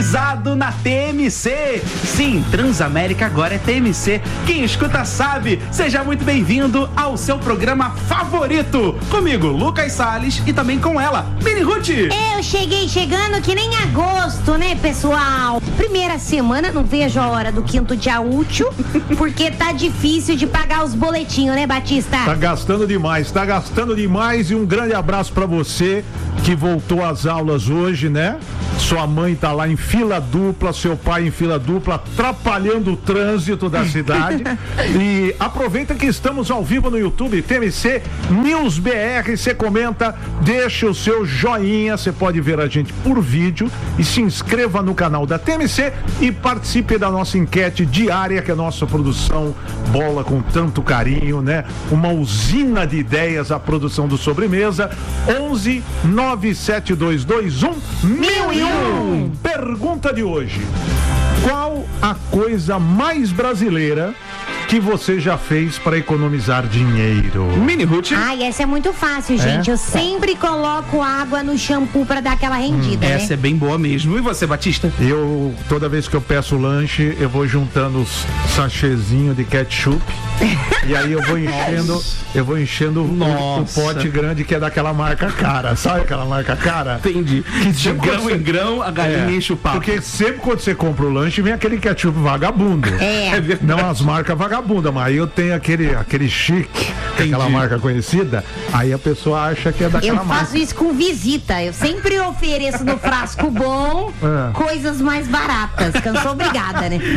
sintonizado na TMC. Sim, Transamérica agora é TMC. Quem escuta sabe. Seja muito bem-vindo ao seu programa favorito. Comigo, Lucas Salles, e também com ela, Mini Ruth. Eu cheguei chegando que nem agosto, né, pessoal? Primeira semana, não vejo a hora do quinto dia útil, porque tá difícil de pagar os boletinhos, né, Batista? Tá gastando demais, e um grande abraço pra você que voltou às aulas hoje, né? Sua mãe tá lá em fila dupla, seu pai em fila dupla, atrapalhando o trânsito da cidade. E aproveita que estamos ao vivo no YouTube, TMC News BR. Você comenta, deixa o seu joinha, você pode ver a gente por vídeo e se inscreva no canal da TMC e participe da nossa enquete diária que a nossa produção bola com tanto carinho, né? Uma usina de ideias, a produção do Sobremesa. 11 97221 1001. Pergunta de hoje: qual a coisa mais brasileira que você já fez para economizar dinheiro? Mini Ruth. Ai, essa é muito fácil, gente. Eu sempre coloco água no shampoo pra dar aquela rendida, né? Essa é bem boa mesmo. E você, Batista? Eu, toda vez que eu peço lanche, eu vou juntando os sachêzinhos de ketchup. E aí eu vou enchendo o pote grande, que é daquela marca cara. Sabe aquela marca cara? Entendi. Que de grão em grão, a galinha enche o papo. Porque sempre quando você compra o lanche, vem aquele ketchup vagabundo. Não as marcas vagabundas, mas aí eu tenho aquele chique, aquela marca conhecida, aí a pessoa acha que é daquela marca. Eu faço isso com visita. Eu sempre ofereço no frasco bom coisas mais baratas, que eu não sou obrigada, né?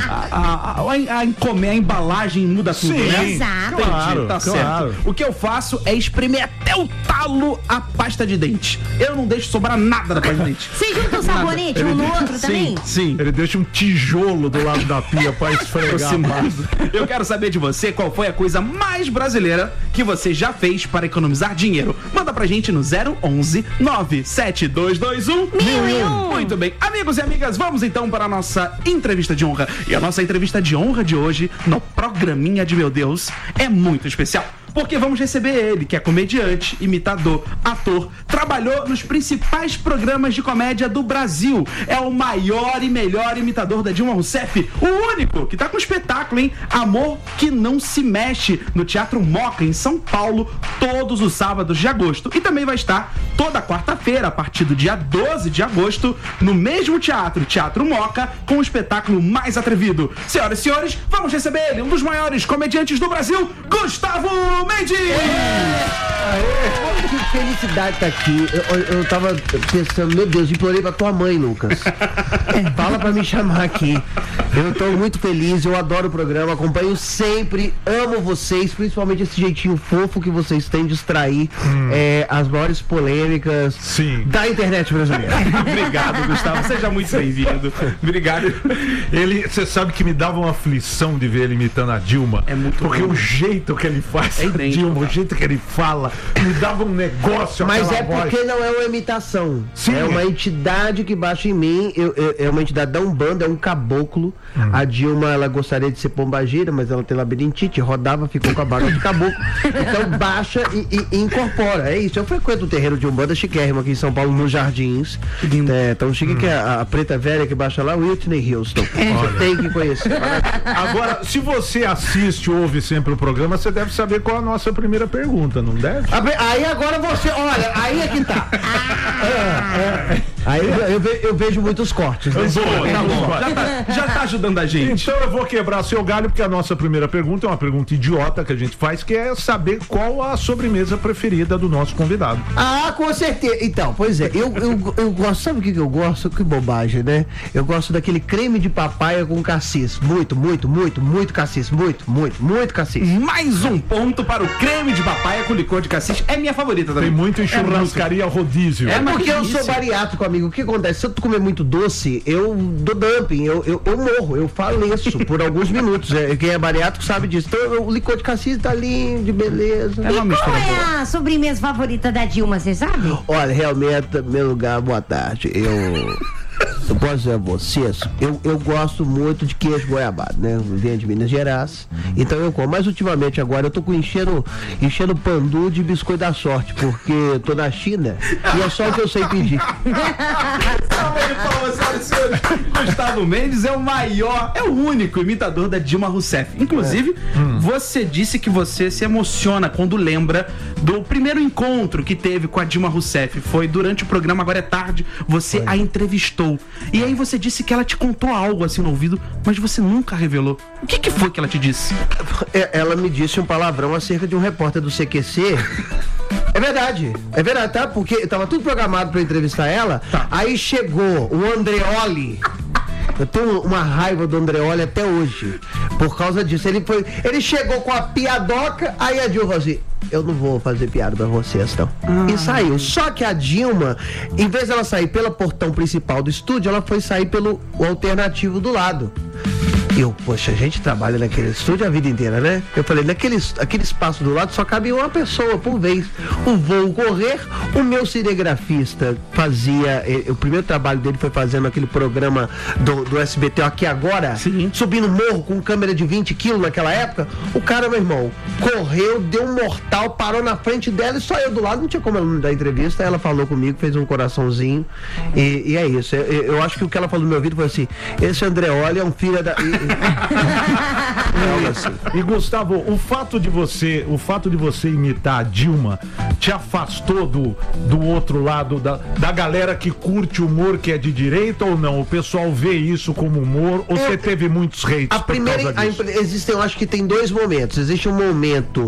A embalagem muda tudo, né? Exato. Entendi, tá certo. O que eu faço é espremer até o talo a pasta de dente. Eu não deixo sobrar nada da pasta de dente. Você junta um sabonete um no outro também? Sim. Ele deixa um tijolo do lado da pia pra esfregar mais. Eu quero saber de você qual foi a coisa mais brasileira que você já fez para economizar dinheiro. Manda pra gente no 011 97221 1001. Muito bem. Amigos e amigas, vamos então para a nossa entrevista de honra. E a nossa entrevista de honra de hoje, no programinha de meu Deus, é muito especial. Porque vamos receber ele, que é comediante, imitador, ator, trabalhou nos principais programas de comédia do Brasil. É o maior e melhor imitador da Dilma Rousseff, o único que tá com espetáculo, hein? Amor que não se mexe, no Teatro Moca, em São Paulo, todos os sábados de agosto. E também vai estar toda quarta-feira, a partir do dia 12 de agosto, no mesmo teatro, Teatro Moca, com o espetáculo mais atrevido. Senhoras e senhores, vamos receber ele, um dos maiores comediantes do Brasil, Gustavo Mendes! Que felicidade tá aqui. Eu tava pensando, meu Deus, implorei pra tua mãe, Lucas. Fala pra me chamar aqui. Eu tô muito feliz, eu adoro o programa, acompanho sempre, amo vocês, principalmente esse jeitinho fofo que vocês têm de extrair as maiores polêmicas da internet brasileira. Obrigado, Gustavo. Seja muito bem-vindo. Obrigado. Você sabe que me dava uma aflição de ver ele imitando a Dilma. É muito porque bom. O jeito que ele faz a Dilma, o jeito que ele fala, me dava um negócio. Mas é voz. porque não é uma imitação. Sim. É uma entidade que baixa em mim. É uma entidade da Umbanda, é um caboclo. A Dilma, ela gostaria de ser pombagira, mas ela tem labirintite, rodava, ficou com a barba de caboclo. Então baixa e incorpora. É isso. Eu frequento o terreiro de Umbanda chiquérrimo aqui em São Paulo, nos Jardins. Tão chique que a preta velha que baixa lá, Whitney Houston. Você tem que conhecer. Agora, se você assiste ou ouve sempre o programa, você deve saber qual é a nossa primeira pergunta, não deve? Aí agora você, olha, aí é que tá. Aí eu vejo muitos cortes. Né? Já tá ajudando a gente. Então eu vou quebrar seu galho, porque a nossa primeira pergunta é uma pergunta idiota que a gente faz, que é saber qual a sobremesa preferida do nosso convidado. Com certeza. Então, pois é, eu gosto, sabe o que eu gosto? Que bobagem, né? Eu gosto daquele creme de papaya com cassis. Muito cassis. Muito cassis. Mais um ponto para o creme de papaya com licor de cassis. É minha favorita também. Tem muito em churrascaria rodízio. É porque eu sou bariátrico, amigo. O que acontece? Se eu comer muito doce, eu dou dumping, eu morro, eu faleço por alguns minutos. Quem é bariátrico sabe disso. Então o licor de cassis tá lindo, de beleza. E qual é a sobremesa favorita da Dilma, você sabe? Olha, realmente, meu lugar, boa tarde. Eu posso dizer a vocês, eu gosto muito de queijo goiabado, né? Venho de Minas Gerais, então eu como. Mas ultimamente agora eu tô enchendo pandu de biscoito da sorte, porque eu tô na China e é só o que eu sei pedir. Ele falou, senhoras e senhores, Gustavo Mendes é o maior, é o único imitador da Dilma Rousseff. Inclusive, você disse que você se emociona quando lembra do primeiro encontro que teve com a Dilma Rousseff. Foi durante o programa Agora é Tarde, você a entrevistou. E aí você disse que ela te contou algo assim no ouvido, mas você nunca revelou. O que foi que ela te disse? Ela me disse um palavrão acerca de um repórter do CQC. É verdade, tá? Porque tava tudo programado pra entrevistar ela, aí chegou o Andreoli. Eu tenho uma raiva do Andreoli até hoje, por causa disso. Ele chegou com a piadoca, aí a Dilma falou assim, eu não vou fazer piada pra vocês, não. E saiu. Só que a Dilma, em vez dela sair pelo portão principal do estúdio, ela foi sair pelo alternativo do lado. Poxa, a gente trabalha naquele estúdio a vida inteira, né? Eu falei, aquele espaço do lado só cabe uma pessoa por vez. O voo correr, o meu cinegrafista fazia, o primeiro trabalho dele foi fazendo aquele programa do SBT Aqui Agora, subindo morro com câmera de 20 quilos naquela época. O cara, meu irmão, correu, deu um mortal, parou na frente dela e só eu do lado, não tinha como ela me dar entrevista. Ela falou comigo, fez um coraçãozinho e é isso. Eu acho que o que ela falou no meu ouvido foi assim, esse Andreoli é um filho da... E Gustavo, o fato de você imitar a Dilma te afastou do outro lado, da galera que curte humor que é de direita ou não? O pessoal vê isso como humor ou você teve muitos hates por causa disso? Eu acho que tem dois momentos. Existe um momento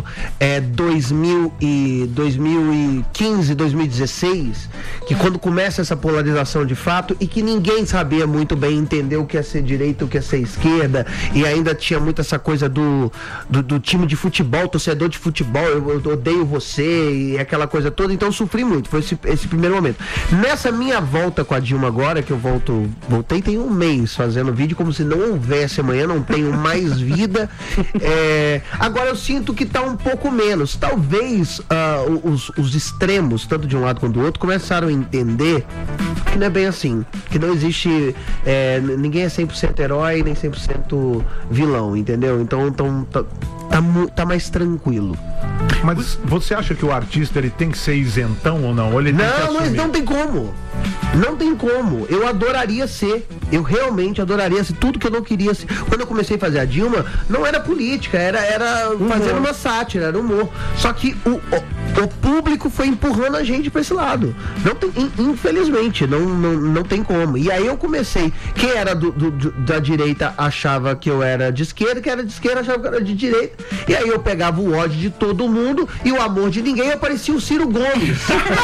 2015, 2016, que quando começa essa polarização de fato e que ninguém sabia muito bem entender o que é ser direita, o que é ser esquerda, e ainda tinha muito essa coisa do time de futebol, torcedor de futebol, eu odeio você e aquela coisa toda, então eu sofri muito, foi esse primeiro momento. Nessa minha volta com a Dilma agora, que eu voltei tem um mês fazendo vídeo como se não houvesse amanhã, não tenho mais vida, agora eu sinto que tá um pouco menos, talvez os extremos, tanto de um lado quanto do outro, começaram a entender que não é bem assim, que não existe, ninguém é 100% herói, nem 100% vilão, entendeu? Então tá mais tranquilo. Mas você acha que o artista ele tem que ser isentão ou não? Ou ele não tem como. Não tem como. Eu adoraria ser. Eu realmente adoraria ser. Tudo que eu não queria ser. Quando eu comecei a fazer a Dilma, não era política, era fazendo uma sátira, era humor. Só que o público foi empurrando a gente pra esse lado. Não tem, infelizmente, não tem como. E aí eu comecei. Quem era da direita achava que eu era de esquerda, quem era de esquerda achava que eu era de direita. E aí eu pegava o ódio de todo mundo e o amor de ninguém, eu parecia o Ciro Gomes.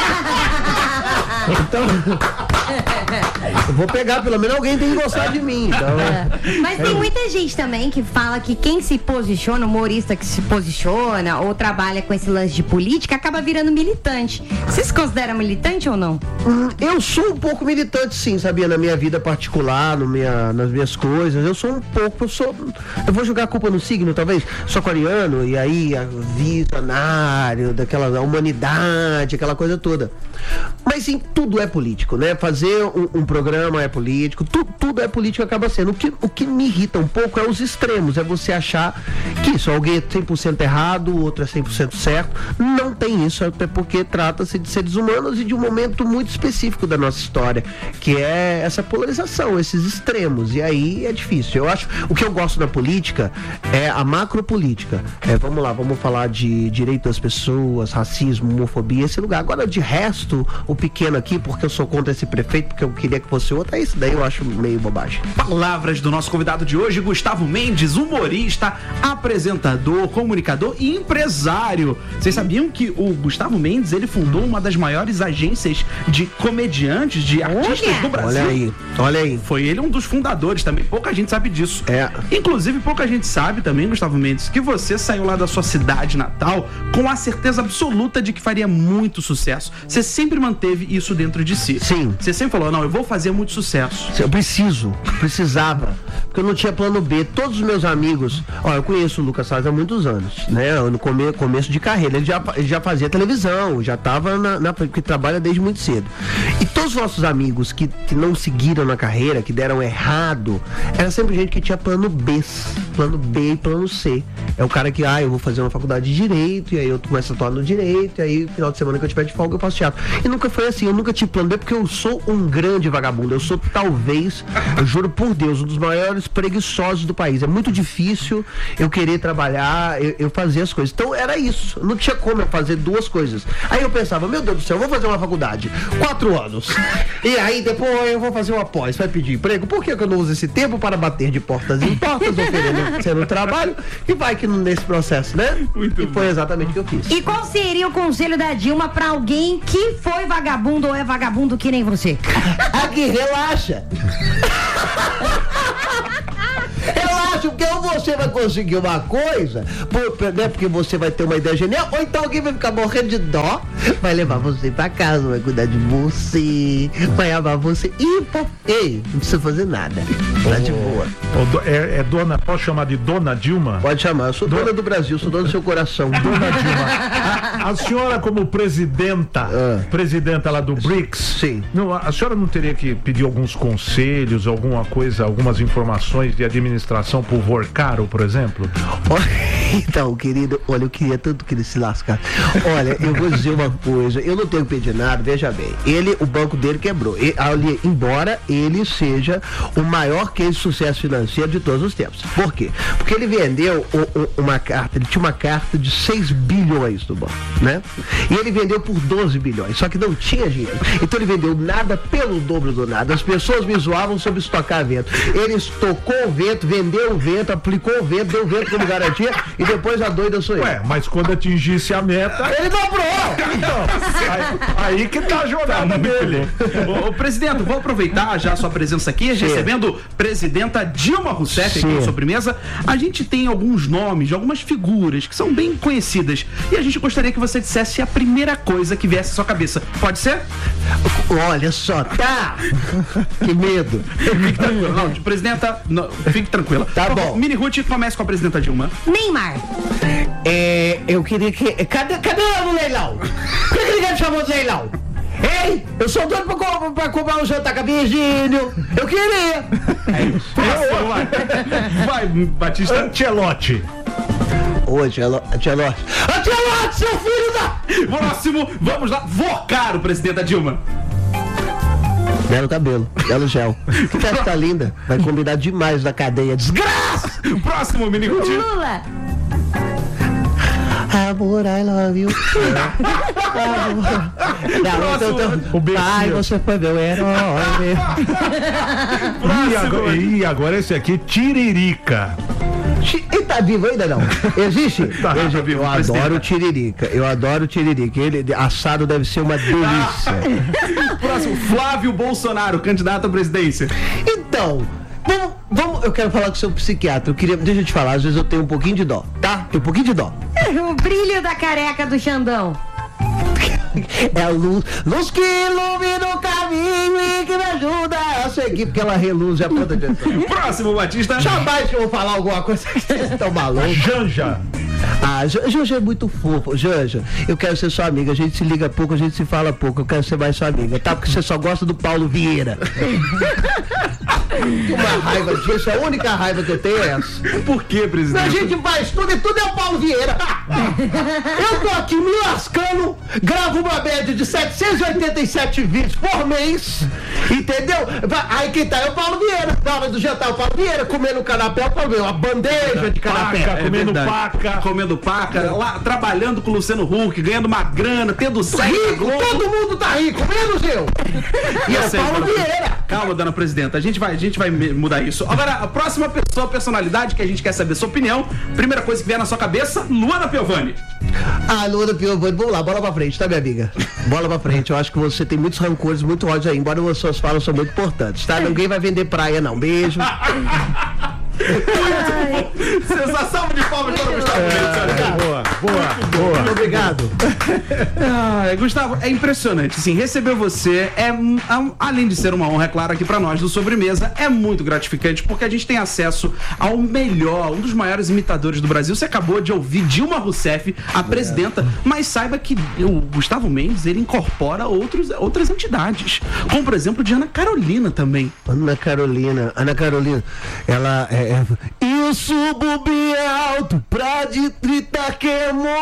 Então, eu vou pegar, pelo menos alguém tem que gostar de mim. Então, Mas tem muita gente também que fala que quem se posiciona, humorista que se posiciona ou trabalha com esse lance de política, acaba virando militante. Você se considera militante ou não? Eu sou um pouco militante, sim, sabia? Na minha vida particular, nas minhas coisas. Eu sou um pouco, eu vou jogar a culpa no signo, talvez. Sou aquariano, e aí visionário, daquela humanidade, aquela coisa toda. Mas sim, tudo é político, né? Fazer um programa é político, tudo é político, acaba sendo. O que me irrita um pouco é os extremos, é você achar que isso, alguém é 100% errado, o outro é 100% certo. Não tem isso, até porque trata-se de seres humanos e de um momento muito específico da nossa história, que é essa polarização, esses extremos, e aí é difícil. Eu acho, o que eu gosto da política é a macropolítica. Vamos falar de direito das pessoas, racismo, homofobia, esse lugar. Agora, de resto, o pequeno aqui, porque eu sou contra esse prefeito, porque eu queria que fosse outro, isso daí eu acho meio bobagem. Palavras do nosso convidado de hoje, Gustavo Mendes, humorista, apresentador, comunicador e empresário. Vocês sabiam que o Gustavo Mendes, ele fundou uma das maiores agências de comediantes, de artistas do Brasil? Olha aí. Foi ele um dos fundadores também, pouca gente sabe disso. Inclusive, pouca gente sabe também, Gustavo Mendes, que você saiu lá da sua cidade natal com a certeza absoluta de que faria muito sucesso. Você sempre manteve isso dentro de si. Sim. Você sempre falou, não, eu vou fazer muito sucesso. Eu precisava, porque eu não tinha plano B. Todos os meus amigos, eu conheço o Lucas Salles há muitos anos, né? No começo de carreira, ele já fazia televisão, já estava porque trabalha desde muito cedo. E todos os nossos amigos que não seguiram na carreira, que deram errado, era sempre gente que tinha plano B e plano C. é o cara que, eu vou fazer uma faculdade de Direito, e aí eu começo a atuar no Direito, e aí no final de semana que eu tiver de folga eu faço teatro. E nunca foi assim, eu nunca tive plano B, porque eu sou um grande vagabundo. Eu sou talvez, eu juro por Deus, um dos maiores preguiçosos do país. É muito difícil eu querer trabalhar, eu fazer as coisas. Então era isso, não tinha como eu fazer duas coisas. Aí eu pensava, meu Deus do céu, eu vou fazer uma faculdade, 4 anos. E aí depois eu vou fazer uma pós, vai pedir emprego. Por que eu não uso esse tempo para bater de portas em portas, oferecendo trabalho? E vai que nesse processo, né? E foi exatamente o que eu fiz. E qual seria o conselho da Dilma pra alguém que foi vagabundo ou é vagabundo que nem você? Aqui, relaxa. Relaxa, porque ou você vai conseguir uma coisa, né, porque você vai ter uma ideia genial, ou então alguém vai ficar morrendo de dó, vai levar você pra casa, vai cuidar de você, vai amar você ei, não precisa fazer nada. Tá de boa. Dona, posso chamar de Dona Dilma? Pode chamar, eu sou dona do Brasil, sou dona do seu coração. Dona Dilma, a senhora como presidenta lá do BRICS, sim. Não, a senhora não teria que pedir alguns conselhos, alguma coisa, algumas informações de administração pro Vorcaro, por exemplo? Então, querido, olha, eu queria tanto que ele se lascasse. Olha, eu vou dizer uma coisa, eu não tenho que pedir nada, veja bem, o banco dele quebrou, embora ele seja o maior case de sucesso financeiro de todos os tempos. Por quê? Porque ele vendeu uma carta, ele tinha uma carta de 6 bilhões do banco, né? E ele vendeu por 12 bilhões, só que não tinha dinheiro. Então ele vendeu nada pelo dobro do nada. As pessoas me zoavam sobre estocar vento. Ele estocou o vento, vendeu o vento, aplicou o vento, deu o vento como garantia e depois a doida sou eu. Mas quando atingisse a meta, ele dobrou! Então, aí que tá a jornada dele. Ô, presidente, vou aproveitar já a sua presença aqui, recebendo presidenta Dilma Rousseff aqui na sobremesa. A gente tem alguns nomes de algumas figuras que são bem conhecidas e a gente gostaria que você dissesse a primeira coisa que viesse à sua cabeça. Pode ser? Olha só, tá! Que medo! Fique tranquila. Não, presidenta, fique tranquila. Tá bom. Mini Ruth, comece com a presidenta Dilma. Neymar. Eu queria que... Cadê o leilão? Por que ninguém me chamou de leilão? Ei, eu sou doido pra comprar um jantar com Virgínio. Eu queria. Vai, Batista. Ancelotti. Ancelotti, seu filho da... Próximo, vamos lá. Vorcaro, presidenta Dilma. Belo cabelo, belo gel. Que festa linda. Vai combinar demais na cadeia. Desgraça! Próximo, Mini Ruth. Lula. Amor, I love you. Ai, você foi meu herói. E agora esse aqui, Tiririca. Ele tá vivo ainda não? Existe? Tá vivo. Eu adoro Tiririca. Ele assado deve ser uma delícia. Próximo, Flávio Bolsonaro, candidato à presidência. Então, vamos, eu quero falar com o seu psiquiatra. Deixa eu te falar, às vezes eu tenho um pouquinho de dó, tá? Tem um pouquinho de dó. O brilho da careca do Xandão. É a luz que ilumina o caminho e que me ajuda a seguir, porque ela reluz a ponta de atenção. Próximo, Batista. Jamais que eu vou falar alguma coisa que vocês estão malucos. Janja. Janja é muito fofo. Janja, eu quero ser sua amiga. A gente se liga pouco, a gente se fala pouco. Eu quero ser mais sua amiga, tá? Porque você só gosta do Paulo Vieira. Uma raiva disso, a única raiva que eu tenho é essa. Por que, presidente? A gente faz tudo e tudo é o Paulo Vieira. Eu tô aqui me lascando, gravo uma média de 787 vídeos por mês, entendeu? Aí quem tá é o Paulo Vieira. Na hora do jantar, o Paulo Vieira comendo o canapé, o Paulo Vieira, uma bandeja de canapé. Comendo paca. Lá, trabalhando com o Luciano Huck, ganhando uma grana, tendo sexo. Rico, todo mundo tá rico, menos eu. E é o Paulo Vieira. Calma, dona presidenta, a gente vai mudar isso. Agora, a próxima pessoa, personalidade que a gente quer saber sua opinião. Primeira coisa que vier na sua cabeça, Luana Piovani. Luana Piovani, vamos lá, bola pra frente, tá, minha amiga? Bola pra frente, eu acho que você tem muitos rancores, muito ódio aí, embora as suas falas são muito importantes, tá? Ninguém vai vender praia, não. Beijo. Sensação de palmas para o Gustavo Mendes. Boa. Muito obrigado. Gustavo, é impressionante. Assim, receber você além de ser uma honra, é claro, aqui para nós do Sobremesa, é muito gratificante porque a gente tem acesso ao melhor, um dos maiores imitadores do Brasil. Você acabou de ouvir Dilma Rousseff, a presidenta, mas saiba que o Gustavo Mendes, ele incorpora outras entidades, como por exemplo de Ana Carolina também. Ana Carolina, ela Eu subo bem alto pra gritar que é amor.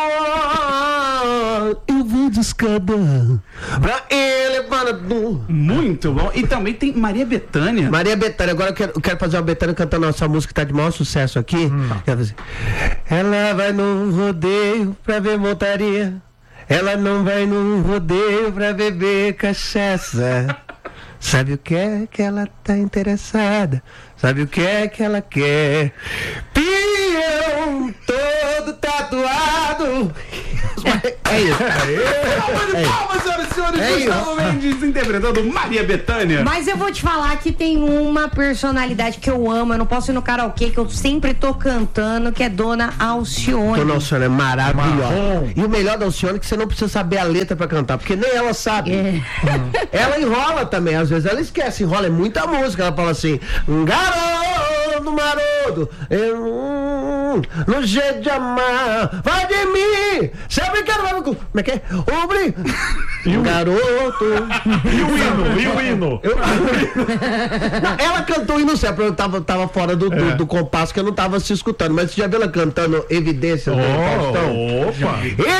Eu vou de escada pra ele para tu. Muito bom. E também tem Maria Bethânia. Maria Bethânia, agora eu quero fazer uma Bethânia cantando essa música que tá de maior sucesso aqui. Ela vai num rodeio pra ver montaria. Ela não vai num rodeio pra beber cachaça. Sabe o que é que ela tá interessada? Sabe o que é que ela quer? Peão todo tatuado. É isso. Palmas, senhoras e senhores. Gustavo Mendes interpretando Maria Bethânia. Mas eu vou te falar que tem uma personalidade que eu amo. Eu não posso ir no karaokê, que eu sempre tô cantando, que é Dona Alcione. Dona Alcione é maravilhosa. E o melhor da Alcione é que você não precisa saber a letra pra cantar, porque nem ela sabe. Ela enrola também, às vezes ela esquece, enrola, é muita música. Ela fala assim: garoto maroto, no jeito de amar, vai de mim, sempre quero ver. Como é que é? Garoto. E o hino? Ela cantou hino sempre, eu tava fora do compasso, que eu não tava se escutando, mas você já viu ela cantando Evidências do Faustão? Opa!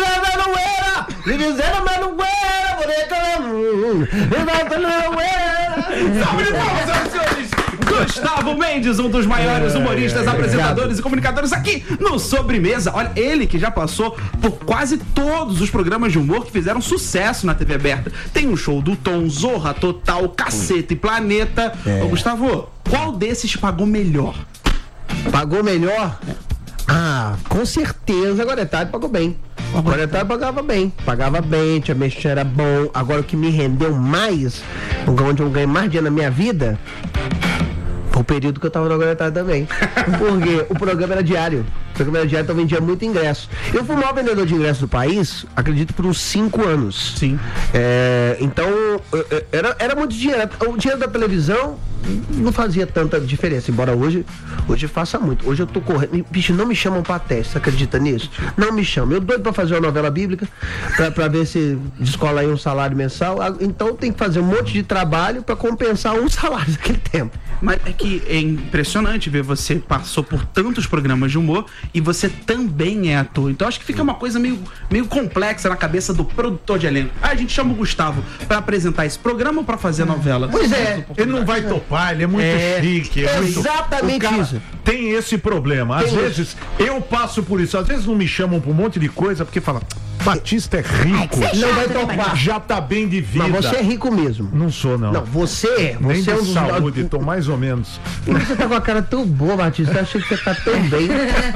Salve de palmas, senhoras e senhores. Gustavo Mendes, um dos maiores humoristas, apresentadores e comunicadores aqui no Sobremesa. Olha, ele que já passou por quase todos os programas de humor que fizeram sucesso na TV aberta. Tem um show do Tom, Zorra Total, Caceta e Planeta. Ô, Gustavo, qual desses te pagou melhor? Pagou melhor? Ah, com certeza, agora é tarde, pagou bem. Agora é tarde, pagava bem, tinha mexer, era bom. Agora o que me rendeu mais, onde eu ganhei mais dinheiro na minha vida, foi o período que eu tava no Agora é Tarde também. Porque o programa era diário. Então eu vendia muito ingresso. Eu fui o maior vendedor de ingressos do país, acredito, por uns 5 anos. Sim. Então, era muito dinheiro. O dinheiro da televisão não fazia tanta diferença, embora hoje faça muito. Hoje eu tô correndo. Bicho, não me chamam pra teste, você acredita nisso? Não me chamam. Eu doido pra fazer uma novela bíblica, pra ver se descola aí um salário mensal. Então tem que fazer um monte de trabalho pra compensar um salário daquele tempo. Mas é que é impressionante ver você passou por tantos programas de humor e você também é ator. Então acho que fica uma coisa meio complexa na cabeça do produtor de elenco. A gente chama o Gustavo pra apresentar esse programa ou pra fazer a novela? Pois é. Ele não vai topar, ele é muito chique. Exatamente isso. Tem esse problema. Às vezes eu passo por isso. Às vezes não me chamam por um monte de coisa porque fala: Batista é rico. Não vai topar. Já tá bem de vida. Mas você é rico mesmo. Não sou, não. Não, você é. Nem Você é um de dos... saúde, tô mais ou menos. Você tá com a cara tão boa, Batista. Eu achei que você tá tão bem.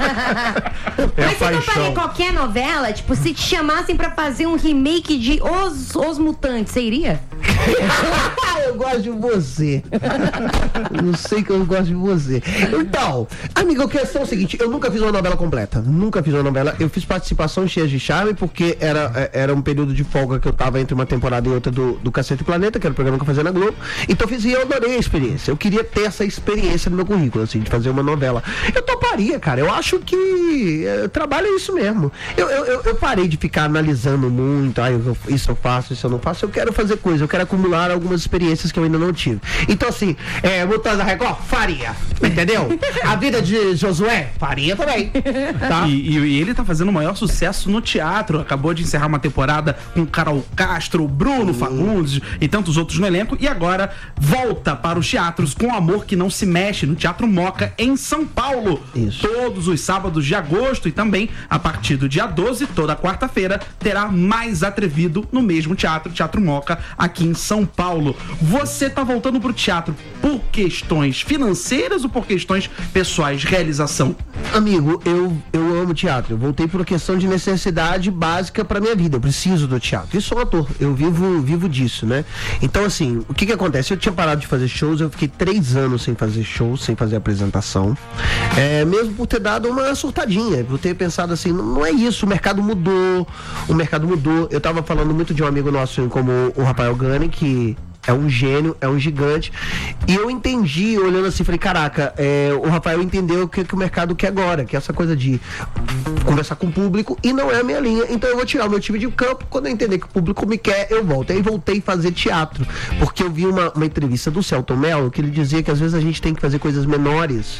Mas você não faria qualquer novela? Tipo, se te chamassem pra fazer um remake de Os Mutantes, você iria? Eu gosto de você. Não sei que eu gosto de você. Então, amigo, a questão é o seguinte: eu nunca fiz uma novela completa. Nunca fiz uma novela. Eu fiz participação cheia de charme, porque era um período de folga que eu tava entre uma temporada e outra do Cacete e Planeta, que era o programa que eu fazia na Globo. Então eu adorei a experiência. Eu queria ter essa experiência no meu currículo, assim, de fazer uma novela. Eu toparia, cara. Eu acho que trabalho é isso mesmo. Eu parei de ficar analisando muito. Isso eu faço, isso eu não faço. Eu quero fazer coisa. Eu quero acumular algumas experiências que eu ainda não tive. Então, assim, Mutantes da Record, faria. Entendeu? A vida de Josué, faria também. Tá? E ele tá fazendo o maior sucesso no teatro. Acabou de encerrar uma temporada com Carol Castro, Bruno Fagundes e tantos outros no elenco. E agora volta para os teatros com Amor que Não Se Mexe, no Teatro Moca, em São Paulo. Isso. Todos os sábados de agosto e também, a partir do dia 12, toda quarta-feira, terá Mais Atrevido no mesmo teatro, Teatro Moca, aqui em São Paulo. Você tá voltando pro teatro por questões financeiras ou por questões pessoais, realização? Amigo, eu amo teatro. Eu voltei por uma questão de necessidade básica pra minha vida. Eu preciso do teatro. E sou ator. Eu vivo disso, né? Então, assim, o que acontece? Eu tinha parado de fazer shows. Eu fiquei 3 anos sem fazer shows, sem fazer apresentação. Mesmo por ter dado uma surtadinha. Por ter pensado assim, não é isso. O mercado mudou. Eu tava falando muito de um amigo nosso como o Rafael Gani, que é um gênio, é um gigante. E eu entendi, olhando assim, falei, caraca, o Rafael entendeu o que o mercado quer agora, que é essa coisa de conversar com o público, e não é a minha linha. Então eu vou tirar o meu time de campo, quando eu entender que o público me quer, eu volto. Aí voltei a fazer teatro, porque eu vi uma entrevista do Celton Mello, que ele dizia que às vezes a gente tem que fazer coisas menores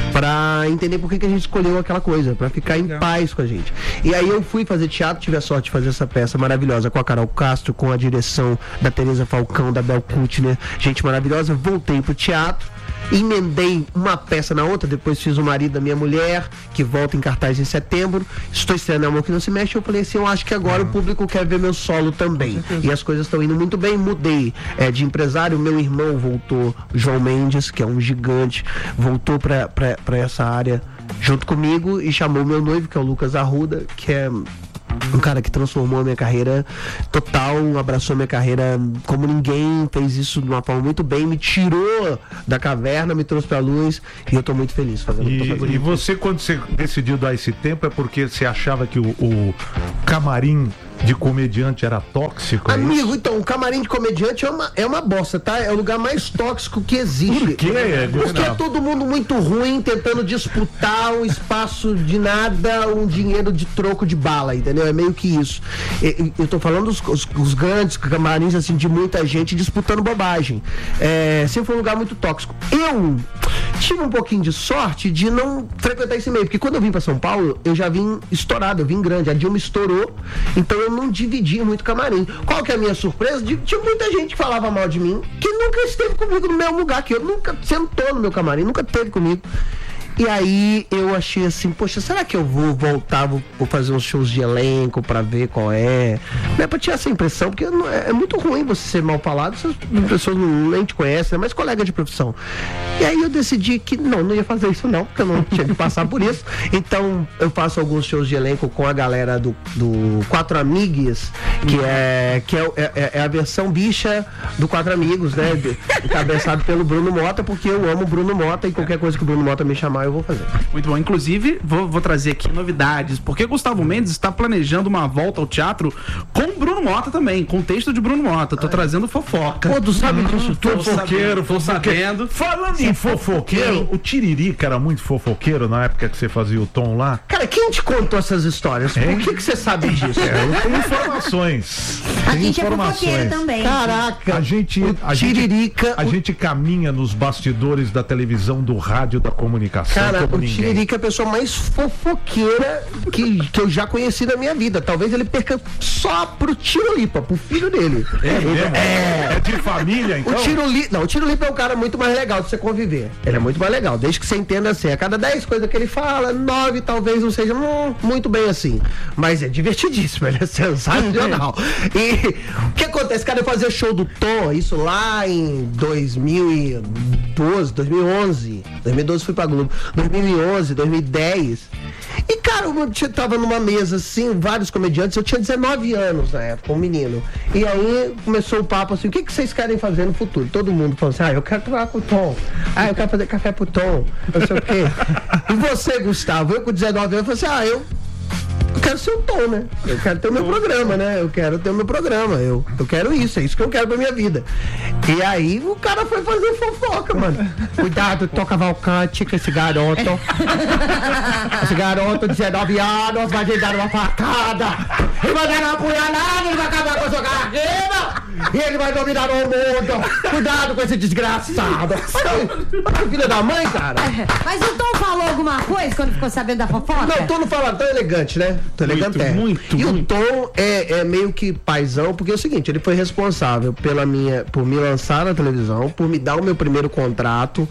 pra entender por que a gente escolheu aquela coisa, pra ficar em paz com a gente. E aí eu fui fazer teatro, tive a sorte de fazer essa peça maravilhosa com a Carol Castro, com a direção da Tereza Falcão, da Bel Kutner, gente maravilhosa. Voltei pro teatro, emendei uma peça na outra, depois fiz O Marido da Minha Mulher, que volta em cartaz em setembro. Estou estreando Amor Que Não Se Mexe. Eu falei assim, eu acho que agora o público quer ver meu solo também. E as coisas estão indo muito bem. Mudei de empresário, meu irmão voltou, João Mendes, que é um gigante, voltou pra essa área junto comigo e chamou meu noivo, que é o Lucas Arruda, que é um cara que transformou a minha carreira total, abraçou minha carreira como ninguém, fez isso de uma forma muito bem, me tirou da caverna, me trouxe pra luz, e eu tô muito feliz fazendo. E você, quando você decidiu dar esse tempo, é porque você achava que o camarim de comediante era tóxico? Amigo, então, o camarim de comediante é uma bosta, tá? É o lugar mais tóxico que existe. Por quê, Porque é todo mundo muito ruim, tentando disputar um espaço de nada, um dinheiro de troco de bala, entendeu? É meio que isso. Eu tô falando os grandes camarins, assim, de muita gente disputando bobagem. Sempre foi um lugar muito tóxico. Eu tive um pouquinho de sorte de não frequentar esse meio, porque quando eu vim pra São Paulo, eu já vim estourado, eu vim grande, a Dilma estourou, então eu não dividia muito camarim. Qual que é a minha surpresa? Tinha muita gente que falava mal de mim, que nunca esteve comigo no mesmo lugar, que eu nunca sentou no meu camarim, nunca esteve comigo. E aí eu achei assim, poxa, será que eu vou voltar, vou fazer uns shows de elenco pra ver qual é? Não é pra tirar essa impressão, porque é muito ruim você ser mal falado, se as pessoas nem te conhecem, é mais colega de profissão. E aí eu decidi que não ia fazer isso não, porque eu não tinha que passar por isso. Então eu faço alguns shows de elenco com a galera do Quatro Amigos, que é a versão bicha do Quatro Amigos, né? Encabeçado pelo Bruno Mota, porque eu amo o Bruno Mota e qualquer coisa que o Bruno Mota me chamar, eu vou fazer. Muito bom. Inclusive, vou trazer aqui novidades, porque Gustavo Mendes está planejando uma volta ao teatro com Bruno Mota também, com o texto de Bruno Mota. Tô trazendo fofoca. Pô, tu sabe disso? Fofoqueiro. Sabendo. Falando em fofoqueiro, o Tiririca era muito fofoqueiro na época que você fazia o Tom lá? Cara, quem te contou essas histórias? Por que você sabe disso? Eu tenho informações. A gente é fofoqueiro também. Caraca, A gente caminha nos bastidores da televisão, do rádio, da comunicação. cara, como o ninguém. Tiririca é a pessoa mais fofoqueira que eu já conheci na minha vida. Talvez ele perca só pro Tirolipa, pro filho dele. É mesmo? É de família, então? O Tirolipa é um cara muito mais legal de você conviver. Ele é muito mais legal, desde que você entenda assim. A cada 10 coisas que ele fala, 9 talvez não seja muito bem assim. Mas é divertidíssimo, ele é sensacional. E o que acontece? Cara, eu fazia show do Tom, isso lá em 2012, 2011. 2012 fui pra Globo. 2011, 2010. E, cara, eu tava numa mesa assim, vários comediantes. Eu tinha 19 anos na época, um menino. E aí começou o papo assim: o que vocês querem fazer no futuro? Todo mundo falou assim: eu quero trabalhar com o Tom. Eu quero fazer café pro Tom. Não sei o quê. E você, Gustavo? Eu com 19 anos falei assim: eu quero ser o Tom, né? Eu quero ter o meu programa, né? Eu quero ter o meu programa. Eu quero isso, é isso que eu quero pra minha vida. E aí o cara foi fazer fofoca, mano. Cuidado, Tom Cavalcante, com esse garoto. Esse garoto, 19 anos, vai lhe dar uma facada. Ele vai dar uma apunhalada, ele vai acabar com a sua carreira. E ele vai dominar o mundo. Cuidado com esse desgraçado. Olha, filho da mãe, cara. Mas o Tom falou alguma coisa quando ficou sabendo da fofoca? Não, o Tom não fala tão elegante, né? Tão elegante é. E o Tom é meio que paizão, porque é o seguinte, ele foi responsável por me lançar na televisão, por me dar o meu primeiro contrato,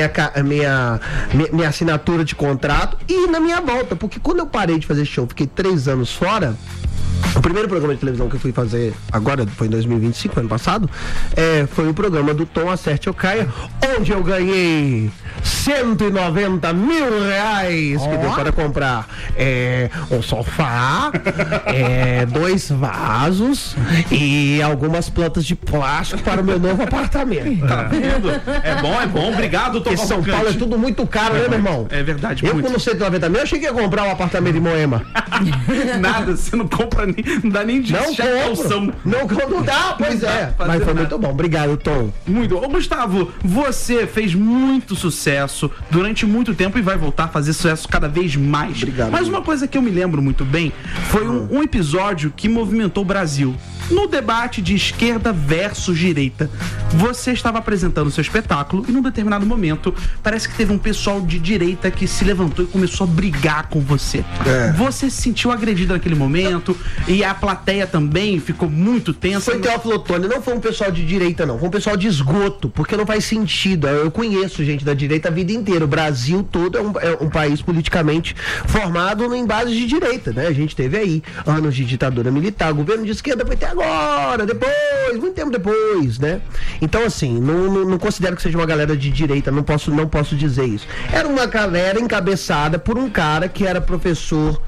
minha assinatura de contrato e na minha volta, porque quando eu parei de fazer show, fiquei 3 anos fora. O primeiro programa de televisão que eu fui fazer agora, foi em 2025, ano passado, foi o programa do Tom Acerte ou Caia, onde eu ganhei 190 mil reais, que deu para comprar um sofá, 2 vasos e algumas plantas de plástico para o meu novo apartamento. Tá vendo? É bom, obrigado, Tom. Porque São Paulo é tudo muito caro, né, meu irmão? É verdade, eu com 190 mil, eu achei que ia comprar um apartamento em Moema. Nada, você não compra nem, não dá nem de calção. Não dá, pois é. Mas foi muito bom. Obrigado, Tom. Muito. Ô, Gustavo, você fez muito sucesso durante muito tempo e vai voltar a fazer sucesso cada vez mais. Obrigado. Mas uma coisa que eu me lembro muito bem foi um episódio que movimentou o Brasil. No debate de esquerda versus direita. Você estava apresentando seu espetáculo e num determinado momento parece que teve um pessoal de direita que se levantou e começou a brigar com você. Você se sentiu agredido naquele momento e a plateia também ficou muito tensa. Foi Teófilo Otoni, não foi um pessoal de direita não, foi um pessoal de esgoto, porque não faz sentido. Eu conheço gente da direita a vida inteira. O Brasil todo é um país politicamente formado em base de direita, né? A gente teve aí anos de ditadura militar, governo de esquerda foi até agora, depois, muito tempo depois, né? Então, assim, não considero que seja uma galera de direita, não posso dizer isso. Era uma galera encabeçada por um cara que era professor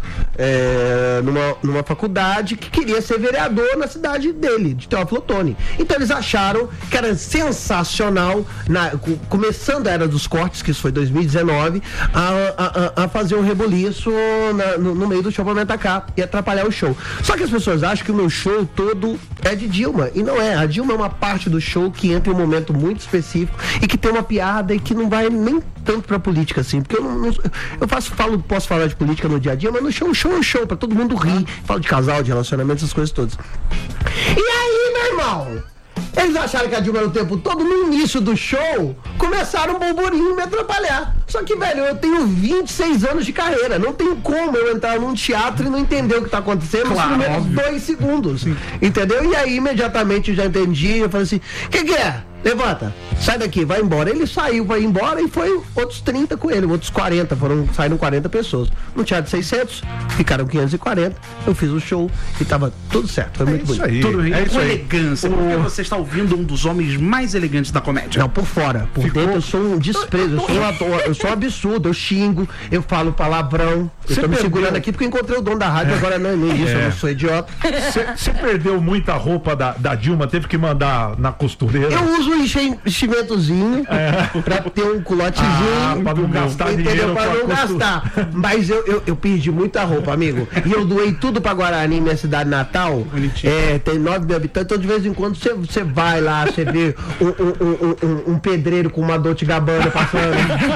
numa faculdade que queria ser vereador na cidade dele, de Teófilo Otoni. Então eles acharam que era sensacional, começando a Era dos Cortes, que isso foi 2019, a fazer um reboliço no meio do show pra me atacar e atrapalhar o show. Só que as pessoas acham que o meu show todo é de Dilma, e não é. A Dilma é uma parte do show que entra em um momento muito específico e que tem uma piada e que não vai nem tanto pra política assim, porque posso falar de política no dia a dia, mas no show, o show é um show, pra todo mundo rir, falo de casal, de relacionamento, essas coisas todas. E aí, meu irmão, eles acharam que a Dilma era o tempo todo, no início do show, começaram um burburinho me atrapalhar. Só que, velho, eu tenho 26 anos de carreira, não tem como eu entrar num teatro e não entender o que tá acontecendo nos primeiros 2 segundos. Sim. Entendeu? E aí, imediatamente, eu já entendi, eu falei assim, que é? Levanta, sai daqui, vai embora. Ele saiu, vai embora e foi outros 30 com ele, outros 40, saíram 40 pessoas. No teatro de 600, ficaram 540, eu fiz o show e tava tudo certo, foi muito bonito. Aí, tudo bem, com elegância, porque você está ouvindo um dos homens mais elegantes da comédia. Não, por fora, por dentro eu sou um desprezo, eu sou um absurdo, eu xingo, eu falo palavrão, eu tô me segurando aqui porque eu encontrei o dono da rádio, agora não é nem isso, eu não sou idiota. Você perdeu muita roupa da Dilma, teve que mandar na costureira? Eu uso um enchimentozinho pra ter um culotezinho, pra não gastar dinheiro, pra não gastar. Mas eu perdi muita roupa, amigo, e eu doei tudo pra Guarani, minha cidade natal. Tem 9 mil habitantes, então de vez em quando você vai lá, você vê um pedreiro com uma Dolce & Gabbana passando.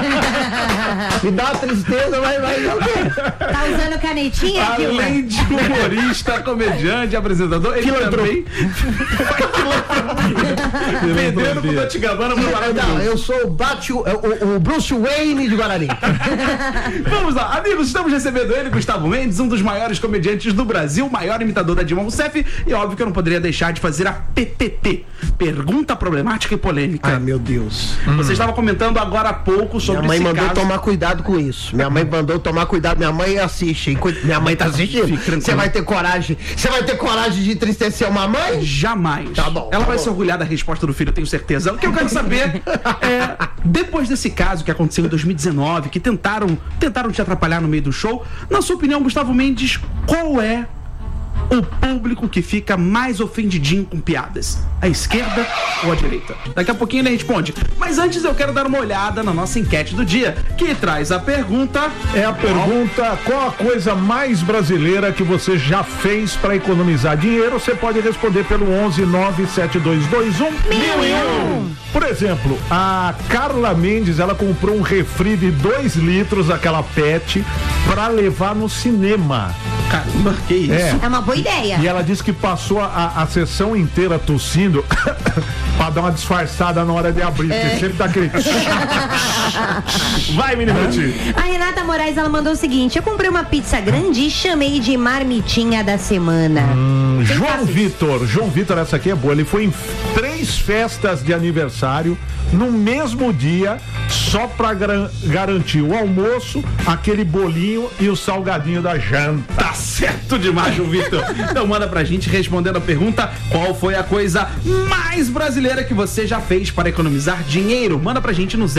Me dá uma tristeza, mas é o quê? Tá usando canetinha, Dilma? Além de humorista, comediante, apresentador, ele também pedreiro com Dolce & Gabbana. Não, eu sou o Bruce Wayne de Guarani. Vamos lá, amigos, estamos recebendo ele, Gustavo Mendes, um dos maiores comediantes do Brasil, maior imitador da Dilma Rousseff, e óbvio que eu não poderia deixar de fazer a PPP, Pergunta Problemática e Polêmica. Ai, meu Deus. Você estava comentando agora há pouco sobre minha mãe esse mandou tomar cuidado com isso. Minha mãe mandou tomar cuidado. Minha mãe assiste. Minha mãe tá assistindo. Você vai ter coragem? Você vai ter coragem de entristecer uma mãe? Jamais. Tá bom. Ela vai se orgulhar da resposta do filho, eu tenho certeza. O que eu quero saber é, depois desse caso que aconteceu em 2019, que tentaram te atrapalhar no meio do show, na sua opinião, Gustavo Mendes, qual é o público que fica mais ofendidinho com piadas? A esquerda ou a direita? Daqui a pouquinho ele responde. Mas antes eu quero dar uma olhada na nossa enquete do dia, que traz a pergunta... É a pergunta, qual a coisa mais brasileira que você já fez para economizar dinheiro? Você pode responder pelo 11-97221-1001. Por exemplo, a Carla Mendes, ela comprou um refri de 2 litros, aquela PET, para levar no cinema. Caramba, que isso? É uma boa ideia. E ela disse que passou a sessão inteira tossindo pra dar uma disfarçada na hora de abrir, porque sempre dá aquele... Vai, menino. A Renata Moraes, ela mandou o seguinte: eu comprei uma pizza grande e chamei de marmitinha da semana. João Vitor, essa aqui é boa. Ele foi em 3 festas de aniversário no mesmo dia, só pra garantir o almoço, aquele bolinho e o salgadinho da janta. Tá certo demais, João Vitor. Então manda pra gente respondendo a pergunta: qual foi a coisa mais brasileira que você já fez para economizar dinheiro? Manda pra gente no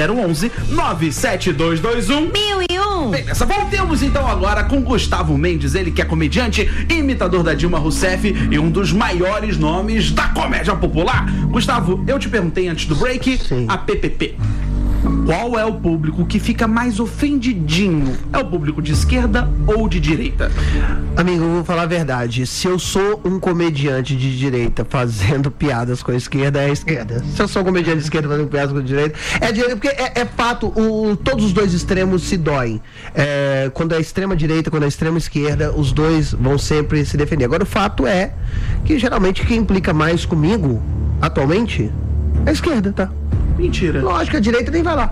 011-97221-1001. Beleza, voltemos então agora com Gustavo Mendes, ele que é comediante, imitador da Dilma Rousseff e um dos maiores nomes da comédia popular. Gustavo, eu te perguntei antes do break, a PPP. Qual é o público que fica mais ofendidinho? É o público de esquerda ou de direita? Amigo, eu vou falar a verdade. Se eu sou um comediante de direita fazendo piadas com a esquerda, é a esquerda. Se eu sou um comediante de esquerda fazendo piadas com a direita, é a direita, porque é fato, todos os dois extremos se doem. Quando é a extrema direita, quando é a extrema esquerda, os dois vão sempre se defender. Agora, o fato é que geralmente quem implica mais comigo, atualmente, A esquerda, tá? Mentira. Lógico, a direita nem vai lá.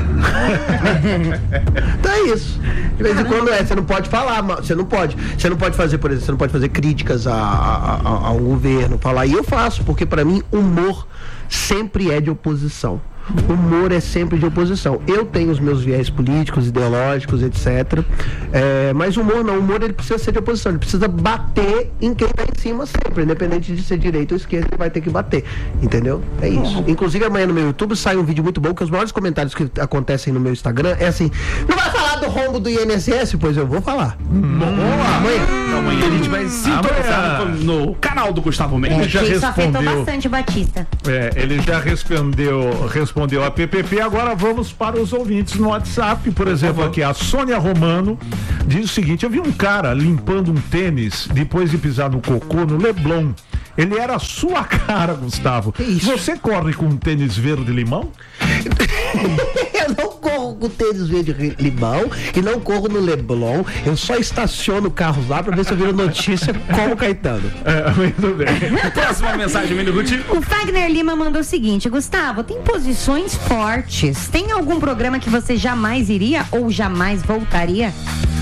Então é isso. De vez em quando você não pode falar, você não pode fazer, por exemplo, você não pode fazer críticas a um governo, falar, e eu faço, porque pra mim humor sempre é de oposição. Humor é sempre de oposição. Eu tenho os meus viés políticos, ideológicos, etc. Mas humor não. Humor ele precisa ser de oposição. Ele precisa bater em quem tá em cima sempre. Independente de ser direita ou esquerda, ele vai ter que bater. Entendeu? É isso. Inclusive amanhã no meu YouTube sai um vídeo muito bom, que os maiores comentários que acontecem no meu Instagram é assim: não vai falar do rombo do INSS? Pois eu vou falar. Amanhã a gente vai sintonizar no canal do Gustavo Mendes. Isso afetou bastante o Batista. Ele já respondeu a PPP, agora vamos para os ouvintes no WhatsApp. Por exemplo, aqui a Sônia Romano diz o seguinte: eu vi um cara limpando um tênis depois de pisar no cocô no Leblon. Ele era a sua cara, Gustavo. Que isso? Você corre com um tênis verde-limão? Eu não corro com tênis verde-limão e não corro no Leblon. Eu só estaciono carros lá pra ver se eu viro notícia como Caetano. Muito bem. Próxima mensagem, Mini Guti. O Fagner Lima mandou o seguinte: Gustavo, tem posições fortes. Tem algum programa que você jamais iria ou jamais voltaria?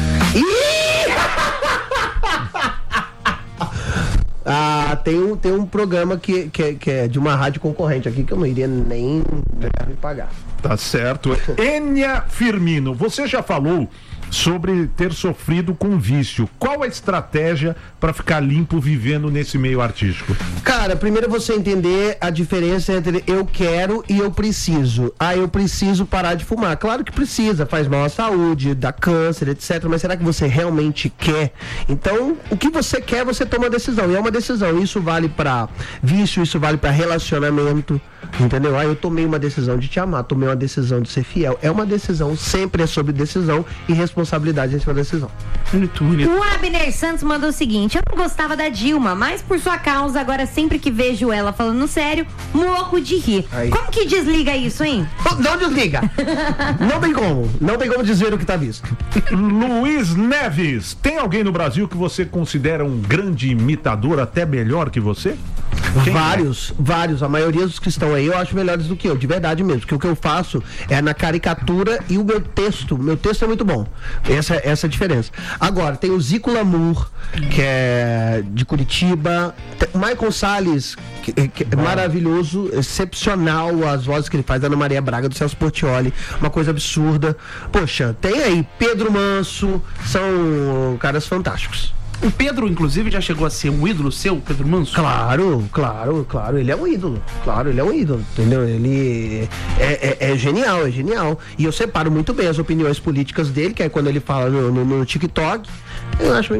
Tem um programa que é de uma rádio concorrente aqui que eu não iria nem me pagar. Tá certo. Enia Firmino, você já falou sobre ter sofrido com vício. Qual a estratégia para ficar limpo vivendo nesse meio artístico? Cara, primeiro você entender a diferença entre eu quero e eu preciso. Eu preciso parar de fumar. Claro que precisa, faz mal à saúde, dá câncer, etc. Mas será que você realmente quer? Então, o que você quer, você toma uma decisão. E é uma decisão. Isso vale para vício, isso vale para relacionamento. Entendeu? Eu tomei uma decisão de te amar, tomei uma decisão de ser fiel. É uma decisão, sempre é sobre decisão e responsabilidade em sua decisão. Muito bonito. O Abner Santos mandou o seguinte: eu não gostava da Dilma, mas por sua causa, agora sempre que vejo ela falando sério, morro de rir. Aí. Como que desliga isso, hein? Não desliga. Não tem como dizer o que tá visto. Luiz Neves, tem alguém no Brasil que você considera um grande imitador, até melhor que você? Vários. A maioria dos que estão aí eu acho melhores do que eu, de verdade mesmo. Porque o que eu faço é na caricatura e o meu texto. Meu texto é muito bom. Essa é a diferença. Agora, tem o Zico Lamour, que é de Curitiba. Michael Salles, que é maravilhoso, excepcional as vozes que ele faz. Ana Maria Braga, do Celso Portiolli, uma coisa absurda. Poxa, tem aí Pedro Manso, são caras fantásticos. O Pedro, inclusive, já chegou a ser um ídolo seu, Pedro Manso? Claro, ele é um ídolo. Entendeu? Ele é genial. E eu separo muito bem as opiniões políticas dele, que é quando ele fala no TikTok. Eu acho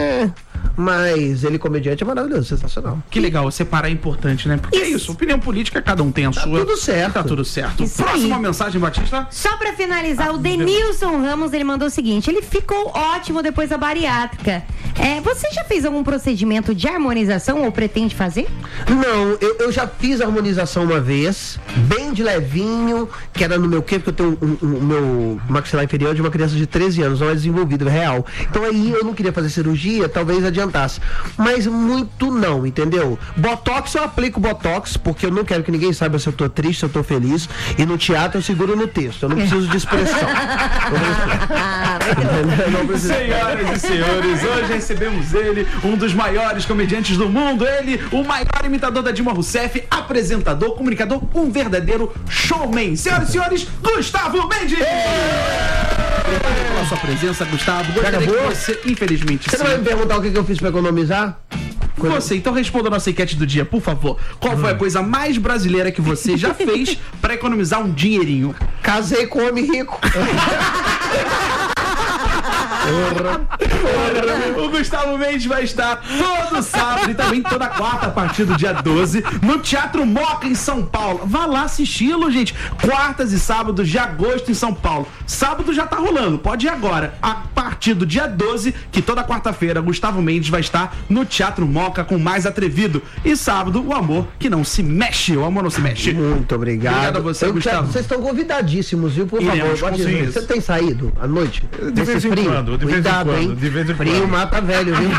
mas ele comediante é maravilhoso, sensacional. Que legal, separar é importante, né? Porque é isso, opinião política, cada um tem a sua. Tudo certo. Tá tudo certo. Isso Próxima aí. mensagem, Batista. Só pra finalizar, o Denilson Ramos, ele mandou o seguinte: ele ficou ótimo depois da bariátrica. Você já fez algum procedimento de harmonização ou pretende fazer? Não, eu já fiz harmonização uma vez, bem de levinho, que era no meu quê? Porque eu tenho o meu maxilar inferior de uma criança de 13 anos, não é desenvolvido, é real. Então aí eu não queria fazer cirurgia, talvez adiantasse. Mas muito não, entendeu? Botox, eu aplico Botox, porque eu não quero que ninguém saiba se eu tô triste, se eu tô feliz. E no teatro eu seguro no texto, eu não preciso de expressão. Senhoras e senhores, hoje recebemos ele, um dos maiores comediantes do mundo, ele, o maior imitador da Dilma Rousseff, apresentador, comunicador, um verdadeiro showman. Senhoras e senhores, Gustavo Mendes! Obrigado pela sua presença, Gustavo. Gostaria que você, infelizmente, Você não vai me perguntar o que eu fiz pra economizar? Você, então responda a nossa enquete do dia, por favor. Qual foi a coisa mais brasileira que você já fez pra economizar um dinheirinho? Casei com um homem rico. O Gustavo Mendes vai estar todo sábado e também toda quarta, a partir do dia 12, no Teatro Moca, em São Paulo. Vá lá assisti-lo, gente. Quartas e sábados de agosto em São Paulo. Sábado já tá rolando, pode ir agora. A partir partir do dia 12, que toda quarta-feira Gustavo Mendes vai estar no Teatro Moca com Mais Atrevido. E sábado, O Amor que Não Se Mexe. O Amor Não Se Mexe. Muito obrigado. Obrigado a você, Gustavo. Vocês estão convidadíssos, viu? Por Iremos, favor, você tem saído à noite? De vez em quando, de vez em Cuidado, quando, hein? de vez em Frio quando. mata velho, viu?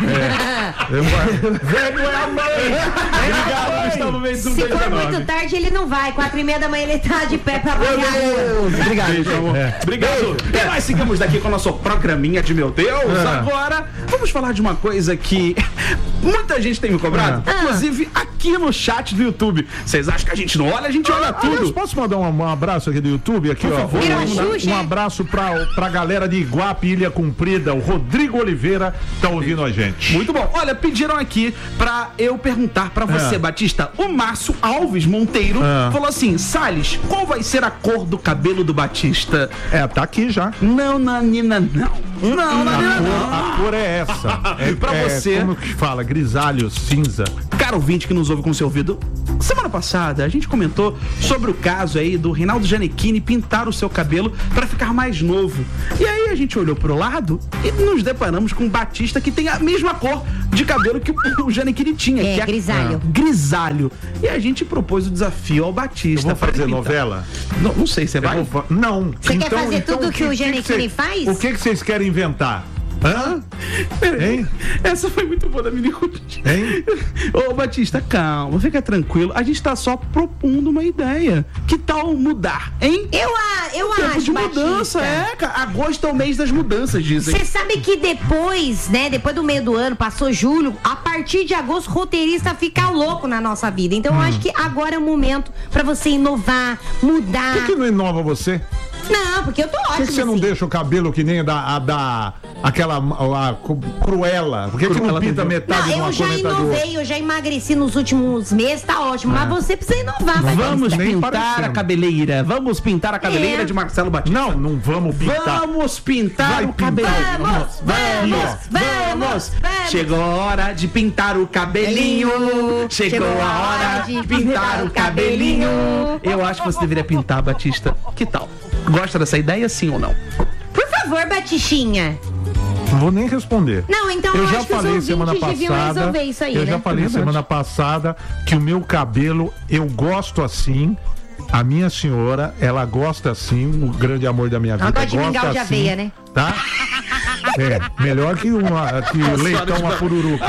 Velho é a mãe! Obrigado, Gustavo Mendes. Um Se beijo for enorme. muito tarde, ele não vai. 4h30 da manhã ele tá de pé pra Meu banhar. Deus! Obrigado. Beijo, amor. Obrigado. E nós seguimos daqui com o nosso programinha de meu Deus. Agora, vamos falar de uma coisa que muita gente tem me cobrado, inclusive aqui no chat do YouTube. Vocês acham que a gente não olha? A gente olha Aliás, tudo. posso mandar um abraço aqui do YouTube? Aqui, ó. favor. Virou Xuxa. Um abraço pra galera de Iguape, Ilha Comprida. O Rodrigo Oliveira tá ouvindo a gente. Muito bom. Olha, pediram aqui pra eu perguntar pra você, Batista. O Márcio Alves Monteiro falou assim: Salles, qual vai ser a cor do cabelo do Batista? Tá aqui já. Não, Nanina, não. Não, Nanina, não. A cor é essa. Pra você. Como que fala? Grisalho, cinza. Caro ouvinte que nos ouve com seu ouvido, semana passada a gente comentou sobre o caso aí do Reinaldo Gianecchini pintar o seu cabelo pra ficar mais novo. E aí a gente olhou pro lado e nos deparamos com um Batista que tem a mesma cor de cabelo que o Gianecchini tinha, que é grisalho. Grisalho. E a gente propôs o desafio ao Batista. Eu vou pra ele fazer pintar. novela? Não sei, você vai? Não. Você quer fazer tudo que o Gianecchini faz? O que vocês querem inventar? Hã? Hein? Essa foi muito boa da Mini Cooper. Hein? Ô, Batista, calma, fica tranquilo. A gente tá só propondo uma ideia. Que tal mudar, hein? Eu Tempo acho, de mudança, Batista. cara. Agosto é o mês das mudanças, dizem. Você sabe que depois, né, depois do meio do ano, passou julho, a partir de agosto, roteirista fica louco na nossa vida. Então eu acho que agora é o momento pra você inovar, mudar. Por que não inova você? Não, porque eu tô ótimo. Por que você não assim. deixa o cabelo que nem aquela Cruella? Por que não Cruella pinta tem- metade de Não, uma eu já cor, metade do outro? inovei, eu já emagreci nos últimos meses, tá ótimo. Mas você precisa inovar, Batista. Vamos Nem pintar parecendo. a cabeleira. Vamos pintar a cabeleira É. de Marcelo Batista. Não vamos pintar. Vamos pintar Vai o cabelo. Vamos. Chegou a hora de pintar o cabelinho. Chegou a hora de pintar o cabelinho. Eu acho que você deveria pintar, Batista. Que tal? Gosta dessa ideia, sim ou não? Por favor, Batistinha. Não vou nem responder. Não, então Eu eu já acho que os falei semana ouvintes deviam passada. resolver isso aí, Eu né? já falei semana passada que o meu cabelo eu gosto assim. A minha senhora, ela gosta assim, o grande amor da minha vida. Ela gosta de mingau gosta de assim, aveia, né? Tá? Melhor que leitão a pururuca.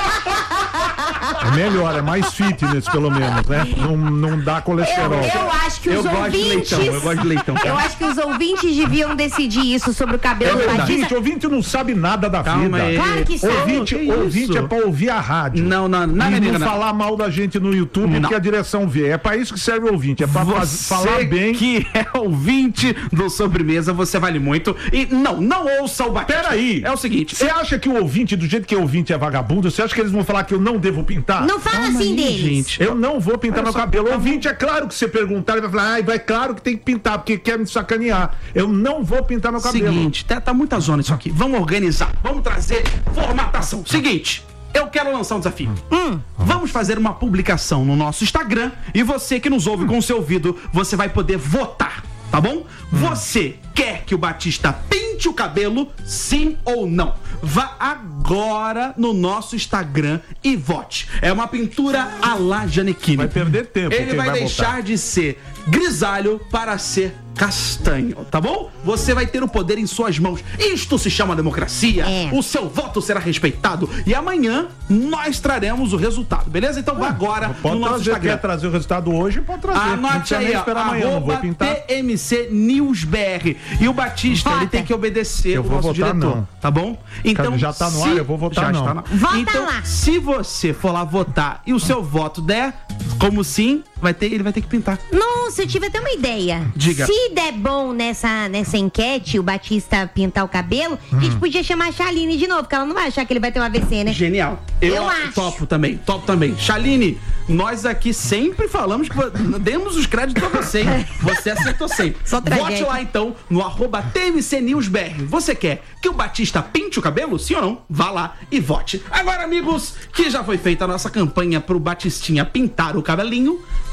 É melhor, é mais fitness pelo menos, né? Não dá colesterol. Eu acho que os Eu gosto de ouvintes. leitão, eu gosto de leitão. Eu acho que os ouvintes deviam decidir isso sobre o cabelo do Batista. Ouvinte não sabe nada da Calma vida. aí. Claro que sabe. Ouvinte Que é pra ouvir a rádio. Não, E não falar mal da gente no YouTube, Não. que a direção vê. É pra isso que serve o ouvinte, é pra falar bem. Que é ouvinte do Sobremesa, você vale muito. E não ouça o Batista. Peraí. É o seguinte. Você acha que o ouvinte, do jeito que o ouvinte é vagabundo, você acha que eles vão falar que eu não devo pintar? Não fala Calma assim aí, deles. gente. Eu não vou pintar Olha meu só, cabelo. tá Ouvinte, é claro que você perguntar, ele vai falar, vai claro que tem que pintar, porque quer me sacanear. Eu não vou pintar meu cabelo. Seguinte, tá muita zona isso aqui. Vamos organizar, vamos trazer formatação. Seguinte, eu quero lançar um desafio. Vamos fazer uma publicação no nosso Instagram e você que nos ouve com o seu ouvido, você vai poder votar, tá bom? Você quer que o Batista pinte o cabelo, sim ou não? Vá agora no nosso Instagram e vote. É uma pintura à la Gianecchini. Vai perder tempo. Ele quem vai deixar votar. de ser grisalho para ser castanho, tá bom? Você vai ter o poder em suas mãos. Isto se chama democracia. É. O seu voto será respeitado e amanhã nós traremos o resultado, beleza? Então vá agora Pode no nosso trazer, Instagram. quer trazer o resultado hoje, pode trazer. Não Anote precisa aí, nem ó, esperar amanhã, não vou arroba pintar. TMC NewsBR. E o Batista, Vota. ele tem que obedecer Eu o vou nosso votar diretor, não. tá bom? Então, Já tá no ar, eu vou votar já não. está no- Vota então, lá. se você for lá votar e o seu voto der, como sim, ele vai ter que pintar. Nossa, eu tive até uma ideia. Diga. Se der bom nessa enquete, o Batista pintar o cabelo, a gente podia chamar a Chaline de novo, porque ela não vai achar que ele vai ter um AVC, né? Genial. Eu acho. Topo também. Chaline, nós aqui sempre falamos que demos os créditos pra você, hein? Você acertou sempre. Só Vote tragédia. lá então no @TMC NewsBR. Você quer que o Batista pinte o cabelo? Sim ou não? Vá lá e vote. Agora, amigos, que já foi feita a nossa campanha pro Batistinha pintar o cabelinho,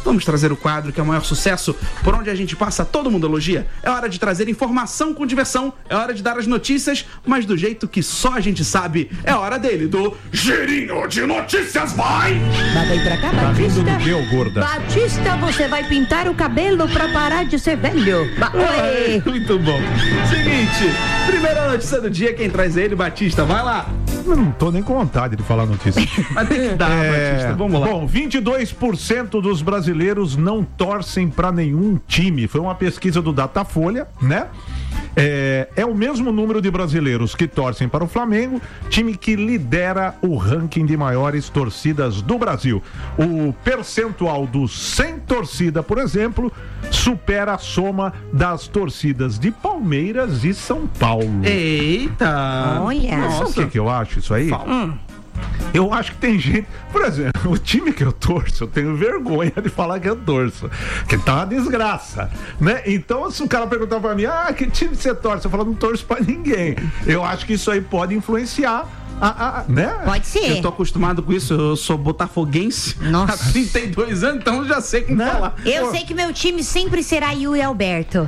Vamos trazer o quadro que é o maior sucesso, por onde a gente passa, todo mundo elogia. É hora de trazer informação com diversão, é hora de dar as notícias, mas do jeito que só a gente sabe. É hora dele, do Girinho de Notícias, vai! Vem pra cá, Tá rindo Batista. do que, ô gorda? Batista, você vai pintar o cabelo pra parar de ser velho. Oi. Muito bom. Seguinte, primeira notícia do dia, quem traz ele, Batista, vai lá. Eu não tô nem com vontade de falar notícia. Mas tem que dar, Batista, vamos lá. Bom, 22% dos brasileiros não torcem pra nenhum time. Foi uma pesquisa do Datafolha, né? É o mesmo número de brasileiros que torcem para o Flamengo, time que lidera o ranking de maiores torcidas do Brasil. O percentual dos sem torcida, por exemplo, supera a soma das torcidas de Palmeiras e São Paulo. Eita! Olha. Sabe o Nossa. que eu acho isso aí? Eu acho que tem gente, por exemplo, o time que eu torço, eu tenho vergonha de falar que eu torço, que tá uma desgraça, né? Então, se o cara perguntar pra mim, que time você torce? Eu falo, não torço pra ninguém. Eu acho que isso aí pode influenciar né? Pode ser. Eu tô acostumado com isso, eu sou botafoguense Nossa. há 32 anos, então eu já sei como Né? falar. Eu sei que meu time sempre será Yuri Alberto.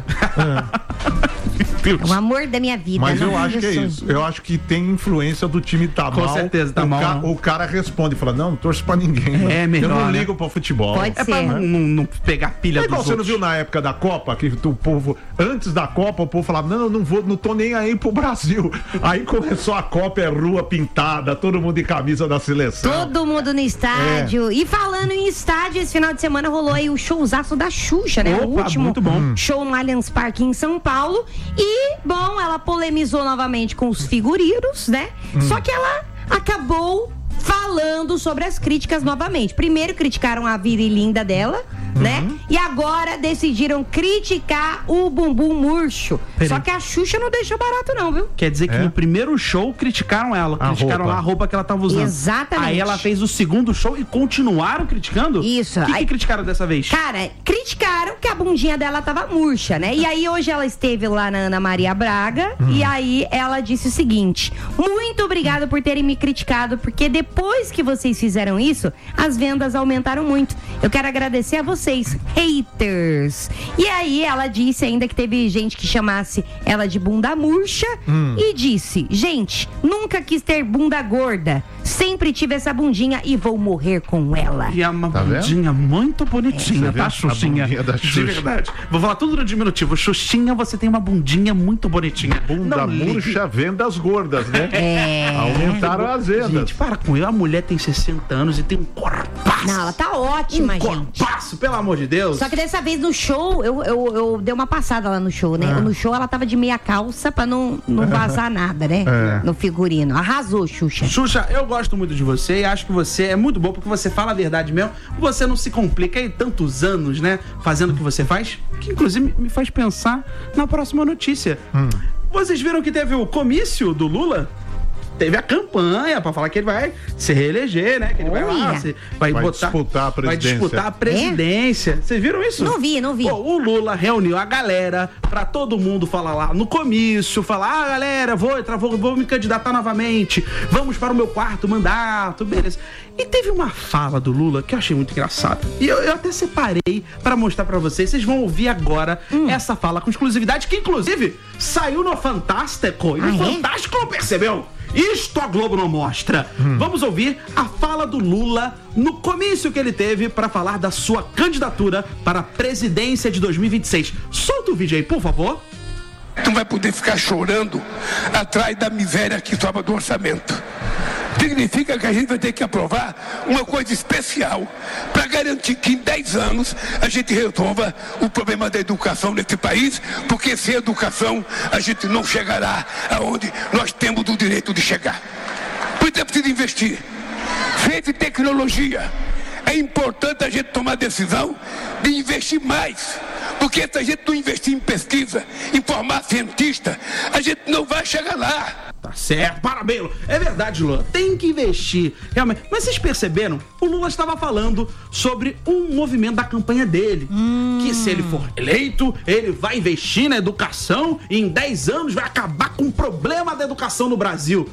O amor da minha vida. Mas não eu acho que é sou- isso. Eu acho que tem influência do time tá Com mal. certeza, tá o mal, ca- né? O cara responde, fala, não torço pra ninguém. não. É melhor, Eu não né? ligo pra futebol. Pode É pra ser. não pegar pilha É dos igual você não outros. viu na época da Copa, que o povo, antes da Copa, o povo falava, não tô nem aí pro Brasil. Aí começou a Copa, é rua pintada, todo mundo de camisa da seleção. Todo mundo no estádio. E falando em estádio, esse final de semana rolou aí o showzaço da Xuxa, né? o Opa, último muito bom. show no Allianz Parque em São Paulo. E, bom, ela polemizou novamente com os figurinos, né? Só que ela acabou falando sobre as críticas novamente. Primeiro criticaram a virilinda dela, né? E agora decidiram criticar o bumbum murcho. Peraí. Só que a Xuxa não deixou barato não, viu? Quer dizer que É? no primeiro show criticaram ela, A criticaram roupa. lá a roupa que ela tava usando. Exatamente. Aí ela fez o segundo show e continuaram criticando? Isso. O que Aí- criticaram dessa vez? Cara, criticaram que a bundinha dela tava murcha, né? E aí hoje ela esteve lá na Ana Maria Braga e aí ela disse o seguinte: muito obrigada por terem me criticado, porque depois que vocês fizeram isso, as vendas aumentaram muito. Eu quero agradecer a vocês, haters. E aí ela disse ainda que teve gente que chamasse ela de bunda murcha e disse: gente, nunca quis ter bunda gorda. Sempre tive essa bundinha e vou morrer com ela. E é uma Tá vendo? bundinha muito bonitinha, Você tá, vê a Xuxinha? bundinha da De Xuxa. verdade. Vou falar tudo no diminutivo. Xuxinha, você tem uma bundinha muito bonitinha. Bunda Não ligue. murcha, vendas gordas, né? Aumentaram as vendas. Gente, para com isso. A mulher tem 60 anos e tem um corpaço. Não, ela tá ótima, um gente. corpaço, pelo amor de Deus. Só que dessa vez no show, eu dei uma passada lá no show, né? No show ela tava de meia calça pra não vazar nada, né? No figurino. Arrasou, Xuxa. Xuxa, eu gosto muito de você e acho que você é muito bom porque você fala a verdade mesmo. Você não se complica aí tantos anos, né? Fazendo o que você faz, que inclusive me faz pensar na próxima notícia. Vocês viram que teve o comício do Lula? Teve a campanha pra falar que ele vai se reeleger, né? Que ele vai lá, Olha. vai disputar a Vai presidência. disputar a presidência. Vocês viram isso? Não vi, não vi. Pô, o Lula reuniu a galera pra todo mundo falar lá no comício, falar, galera, vou me candidatar novamente, vamos para o meu quarto mandato, beleza. E teve uma fala do Lula que eu achei muito engraçada. E eu até separei pra mostrar pra vocês. Vocês vão ouvir agora essa fala com exclusividade, que inclusive saiu no Fantástico. E no Ah, é? Fantástico não percebeu. Isto a Globo não mostra. Vamos ouvir a fala do Lula no comício que ele teve para falar da sua candidatura para a presidência de 2026. Solta o vídeo aí, por favor. Não vai poder ficar chorando atrás da miséria que sobra do orçamento. Significa que a gente vai ter que aprovar uma coisa especial para garantir que em 10 anos a gente resolva o problema da educação nesse país, porque sem educação a gente não chegará aonde nós temos o direito de chegar. Por isso é preciso investir. Ciência e tecnologia. É importante a gente tomar a decisão de investir mais. Porque se a gente não investir em pesquisa, em formar cientista, a gente não vai chegar lá. Tá certo, parabéns, Lula. É verdade, Lula, tem que investir, realmente. Mas vocês perceberam? O Lula estava falando sobre um movimento da campanha dele. Que se ele for eleito, ele vai investir na educação e em 10 anos vai acabar com o problema da educação no Brasil.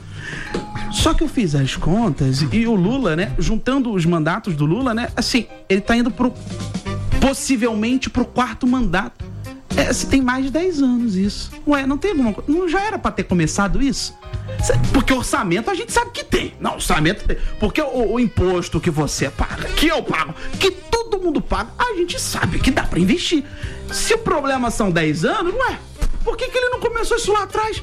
Só que eu fiz as contas e o Lula, né, juntando os mandatos do Lula, né, assim, ele tá indo pro possivelmente pro 4º mandato. Se tem mais de 10 anos isso. Ué, não tem alguma coisa? Não já era pra ter começado isso? Porque orçamento a gente sabe que tem. Não, orçamento tem. Porque o imposto que você paga, que eu pago, que todo mundo paga, a gente sabe que dá pra investir. Se o problema são 10 anos, ué, por que ele não começou isso lá atrás?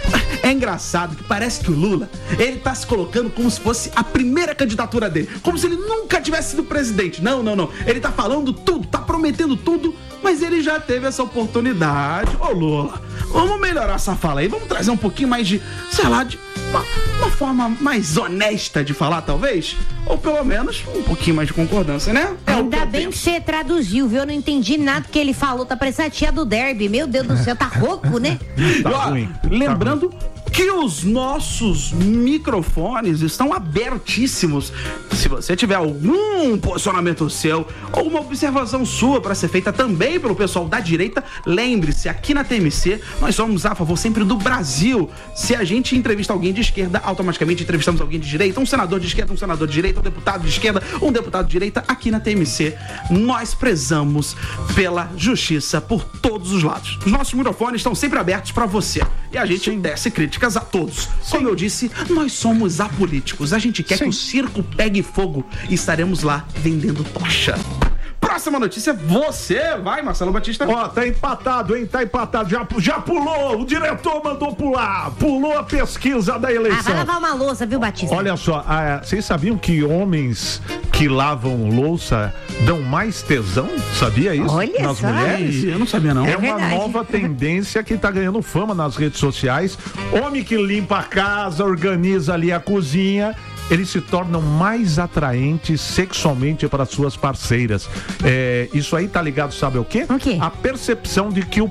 É engraçado que parece que o Lula, ele tá se colocando como se fosse a primeira candidatura dele. Como se ele nunca tivesse sido presidente. Não. Ele tá falando tudo, tá prometendo tudo, mas ele já teve essa oportunidade. Ô Lula, vamos melhorar essa fala aí. Vamos trazer um pouquinho mais de, sei lá, de uma forma mais honesta de falar, talvez? Ou pelo menos um pouquinho mais de concordância, né? Ainda bem que você traduziu, viu? Eu não entendi nada que ele falou. Tá parecendo a tia do Derby. Meu Deus do céu, tá rouco, né? Tá ruim. Lembrando que os nossos microfones estão abertíssimos. Se você tiver algum posicionamento seu ou uma observação sua para ser feita também pelo pessoal da direita, lembre-se, aqui na TMC nós somos a favor sempre do Brasil. Se a gente entrevista alguém de esquerda, automaticamente entrevistamos alguém de direita, um senador de esquerda, um senador de direita, um deputado de esquerda, um deputado de direita. Aqui na TMC nós prezamos pela justiça por todos os lados. Os nossos microfones estão sempre abertos para você e a gente desce críticas a todos. Como eu disse, nós somos apolíticos. A gente quer que o circo pegue fogo e estaremos lá vendendo tocha. Próxima notícia, você vai, Marcelo Batista. Ó, tá empatado, hein? Tá empatado. Já pulou, o diretor mandou pular. Pulou a pesquisa da eleição. Vai lavar uma louça, viu, Batista? Olha só, vocês sabiam que homens que lavam louça dão mais tesão? Sabia isso? Olha nas só. mulheres? Eu não sabia, não. É uma verdade. nova tendência que tá ganhando fama nas redes sociais. Homem que limpa a casa, organiza ali a cozinha, eles se tornam mais atraentes sexualmente para suas parceiras. Isso aí tá ligado, sabe o quê? O quê? A percepção de que o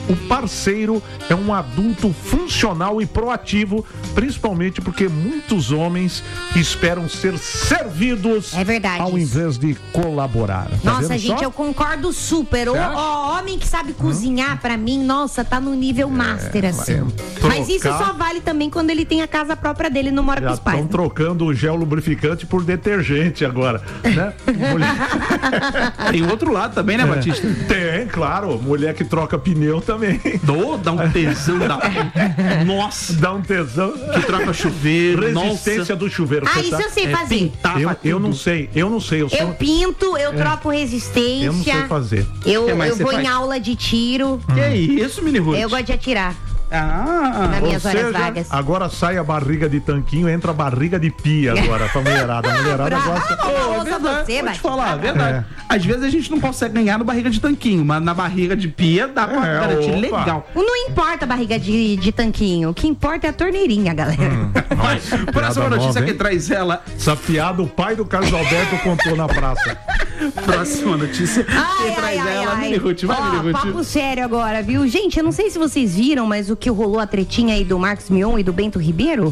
parceiro é um adulto funcional e proativo, principalmente porque muitos homens esperam ser servidos É verdade ao isso. invés de colaborar. Tá Nossa, vendo gente, só? eu concordo super. O homem que sabe cozinhar, pra mim, nossa, tá no nível master, assim. Mas isso trocar- só vale também quando ele tem a casa própria dele e não mora com Já os pais. estão trocando o gel lubrificante por detergente agora, né? Tem outro lado também, né, Batista? Tem, claro. Mulher que troca pneu também. Dá um tesão da... Nossa, Dá um tesão. que troca chuveiro. Resistência do chuveiro. Ah, Você isso tá- eu sei fazer. pintar Eu não tudo. sei. Eu Eu pinto, eu troco resistência. Eu não sei fazer. Eu que mais você vou em faz? aula de tiro. Que isso, mini Ruth? Eu gosto de atirar Ah, nas minhas Ou horas seja, vagas. agora sai a barriga de tanquinho, entra a barriga de pia agora pra mulherada. A mulherada Bravo. gosta. Ô, é ouça verdade, você, vou te Batista. falar, é verdade. Às vezes a gente não consegue ganhar na barriga de tanquinho, mas na barriga de pia dá pra garantir opa. legal. Não importa a barriga de tanquinho. O que importa é a torneirinha, galera. Próxima Piada notícia nova, que hein? traz ela. Essa piada o pai do Carlos Alberto contou na praça. Próxima notícia que traz ela. Mini Ruth, vai, Ó, Mini papo Ruth. sério agora, viu? Gente, eu não sei se vocês viram, mas o que rolou a tretinha aí do Marcos Mion e do Bento Ribeiro?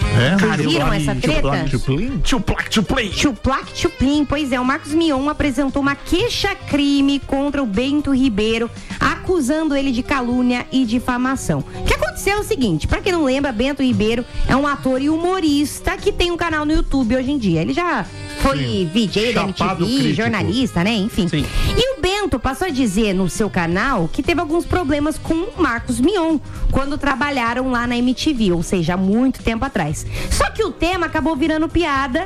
É? Viram essa treta? Tchuplak. Chuplac Chuplim, pois é, o Marcos Mion apresentou uma queixa-crime contra o Bento Ribeiro, acusando ele de calúnia e difamação. O que aconteceu é o seguinte, pra quem não lembra, Bento Ribeiro é um ator e humorista que tem um canal no YouTube hoje em dia. Ele já foi VJ da Chapado MTV, crítico. jornalista, né? Enfim. Sim. E o Bento passou a dizer no seu canal que teve alguns problemas com o Marcos Mion quando trabalharam lá na MTV, ou seja, há muito tempo atrás. Só que o tema acabou virando piada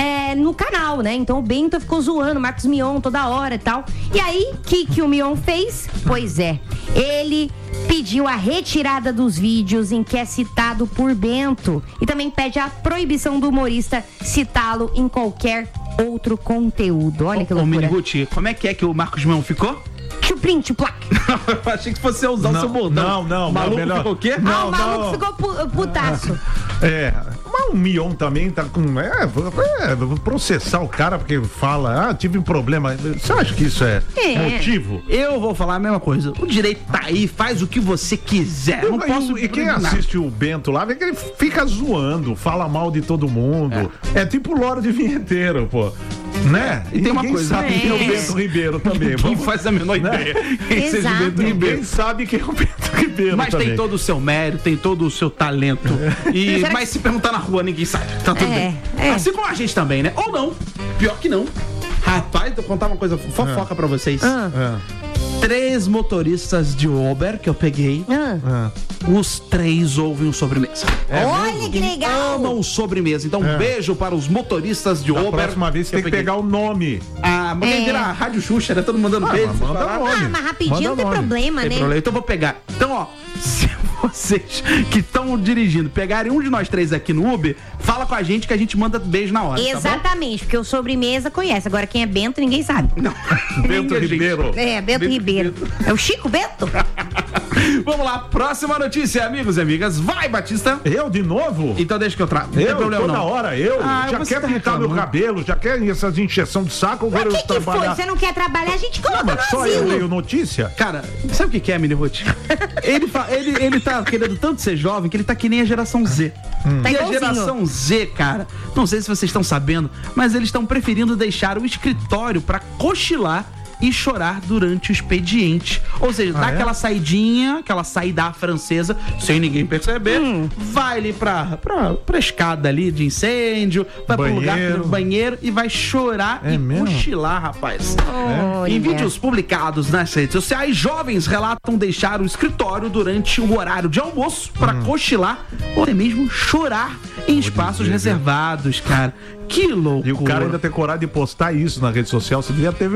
no canal, né? Então o Bento ficou zoando o Marcos Mion toda hora e tal. E aí, o que o Mion fez? Pois é, ele pediu a retirada dos vídeos em que é citado por Bento e também pede a proibição do humorista citá-lo em qualquer outro conteúdo. Olha que Ô, Mini loucura. Ruth, como é que o Marcos Mion ficou? Chuplim, chuplac. Eu achei que fosse usar o seu bordão. Não, O maluco melhor. ficou o quê? Ah, o maluco ficou putaço. Mas o Mion também tá com. Vou processar o cara porque fala, tive um problema. Você acha que isso é motivo? Eu vou falar a mesma coisa. O direito tá aí, faz o que você quiser. Não posso E quem proibir nada. assiste o Bento lá, vê que ele fica zoando, fala mal de todo mundo. É tipo o Loro de Vinheteiro, pô. Né? E tem uma ninguém coisa, sabe quem é o é. Bento Ribeiro também. Quem Vamos- faz a menor ideia? Quem seja o Exato. Bento Ribeiro. Ninguém sabe quem é o Bento Ribeiro Mas também. tem todo o seu mérito, tem todo o seu talento. Será Mas se perguntar na rua, ninguém sabe. Tá tudo bem. É. Assim como a gente também, né? Ou não. Pior que não. Rapaz, vou contar uma coisa fofoca pra vocês. 3 motoristas de Uber que eu peguei, os 3 ouvem o Sobremesa. Olha que legal. Amam o Sobremesa. Então, um beijo para os motoristas de Da Uber. próxima vez você tem que pegar o nome. Mas quem vira a Rádio Xuxa, né? Todo mundo mandando beijo. Manda nome. Mas rapidinho Manda não tem nome. problema, Tem né? problema. Então, eu vou pegar. Então, ó, se vocês que estão dirigindo pegarem um de nós 3 aqui no Uber, fala com a gente que a gente manda beijo na hora. Exatamente, porque o Sobremesa conhece. Agora quem é Bento, ninguém sabe. Tá bom? Bento Ribeiro. É, Bento Ribeiro. É o Chico Bento? Vamos lá, próxima notícia, amigos e amigas. Vai, Batista. Eu de novo? Então deixa que eu trago. Não tem Eu, problema toda não. hora, eu. Já você quer tá pintar meu reclamando. cabelo, já quer essas injeção de saco, eu Mas quero o que foi? trabalhar. Você não quer trabalhar? A gente coloca no Mas só eu asilo. leio notícia? Cara, sabe o que é, Mini Ruth? ele tá querendo tanto ser jovem que ele tá que nem a geração Z. Tá E a igualzinho. geração Z, cara, não sei se vocês estão sabendo, mas eles estão preferindo deixar o escritório pra cochilar e chorar durante o expediente. Ou seja, dá aquela saidinha, aquela saída francesa, sem ninguém perceber, vai ali pra escada ali de incêndio, vai pro lugar do banheiro e vai chorar e mesmo? cochilar, rapaz. Olha. Em vídeos publicados nas redes sociais, jovens relatam deixar o escritório durante o horário de almoço para cochilar ou até mesmo chorar em espaços reservados, cara. Que loucura. E o cara ainda tem coragem de postar isso na rede social, você devia ter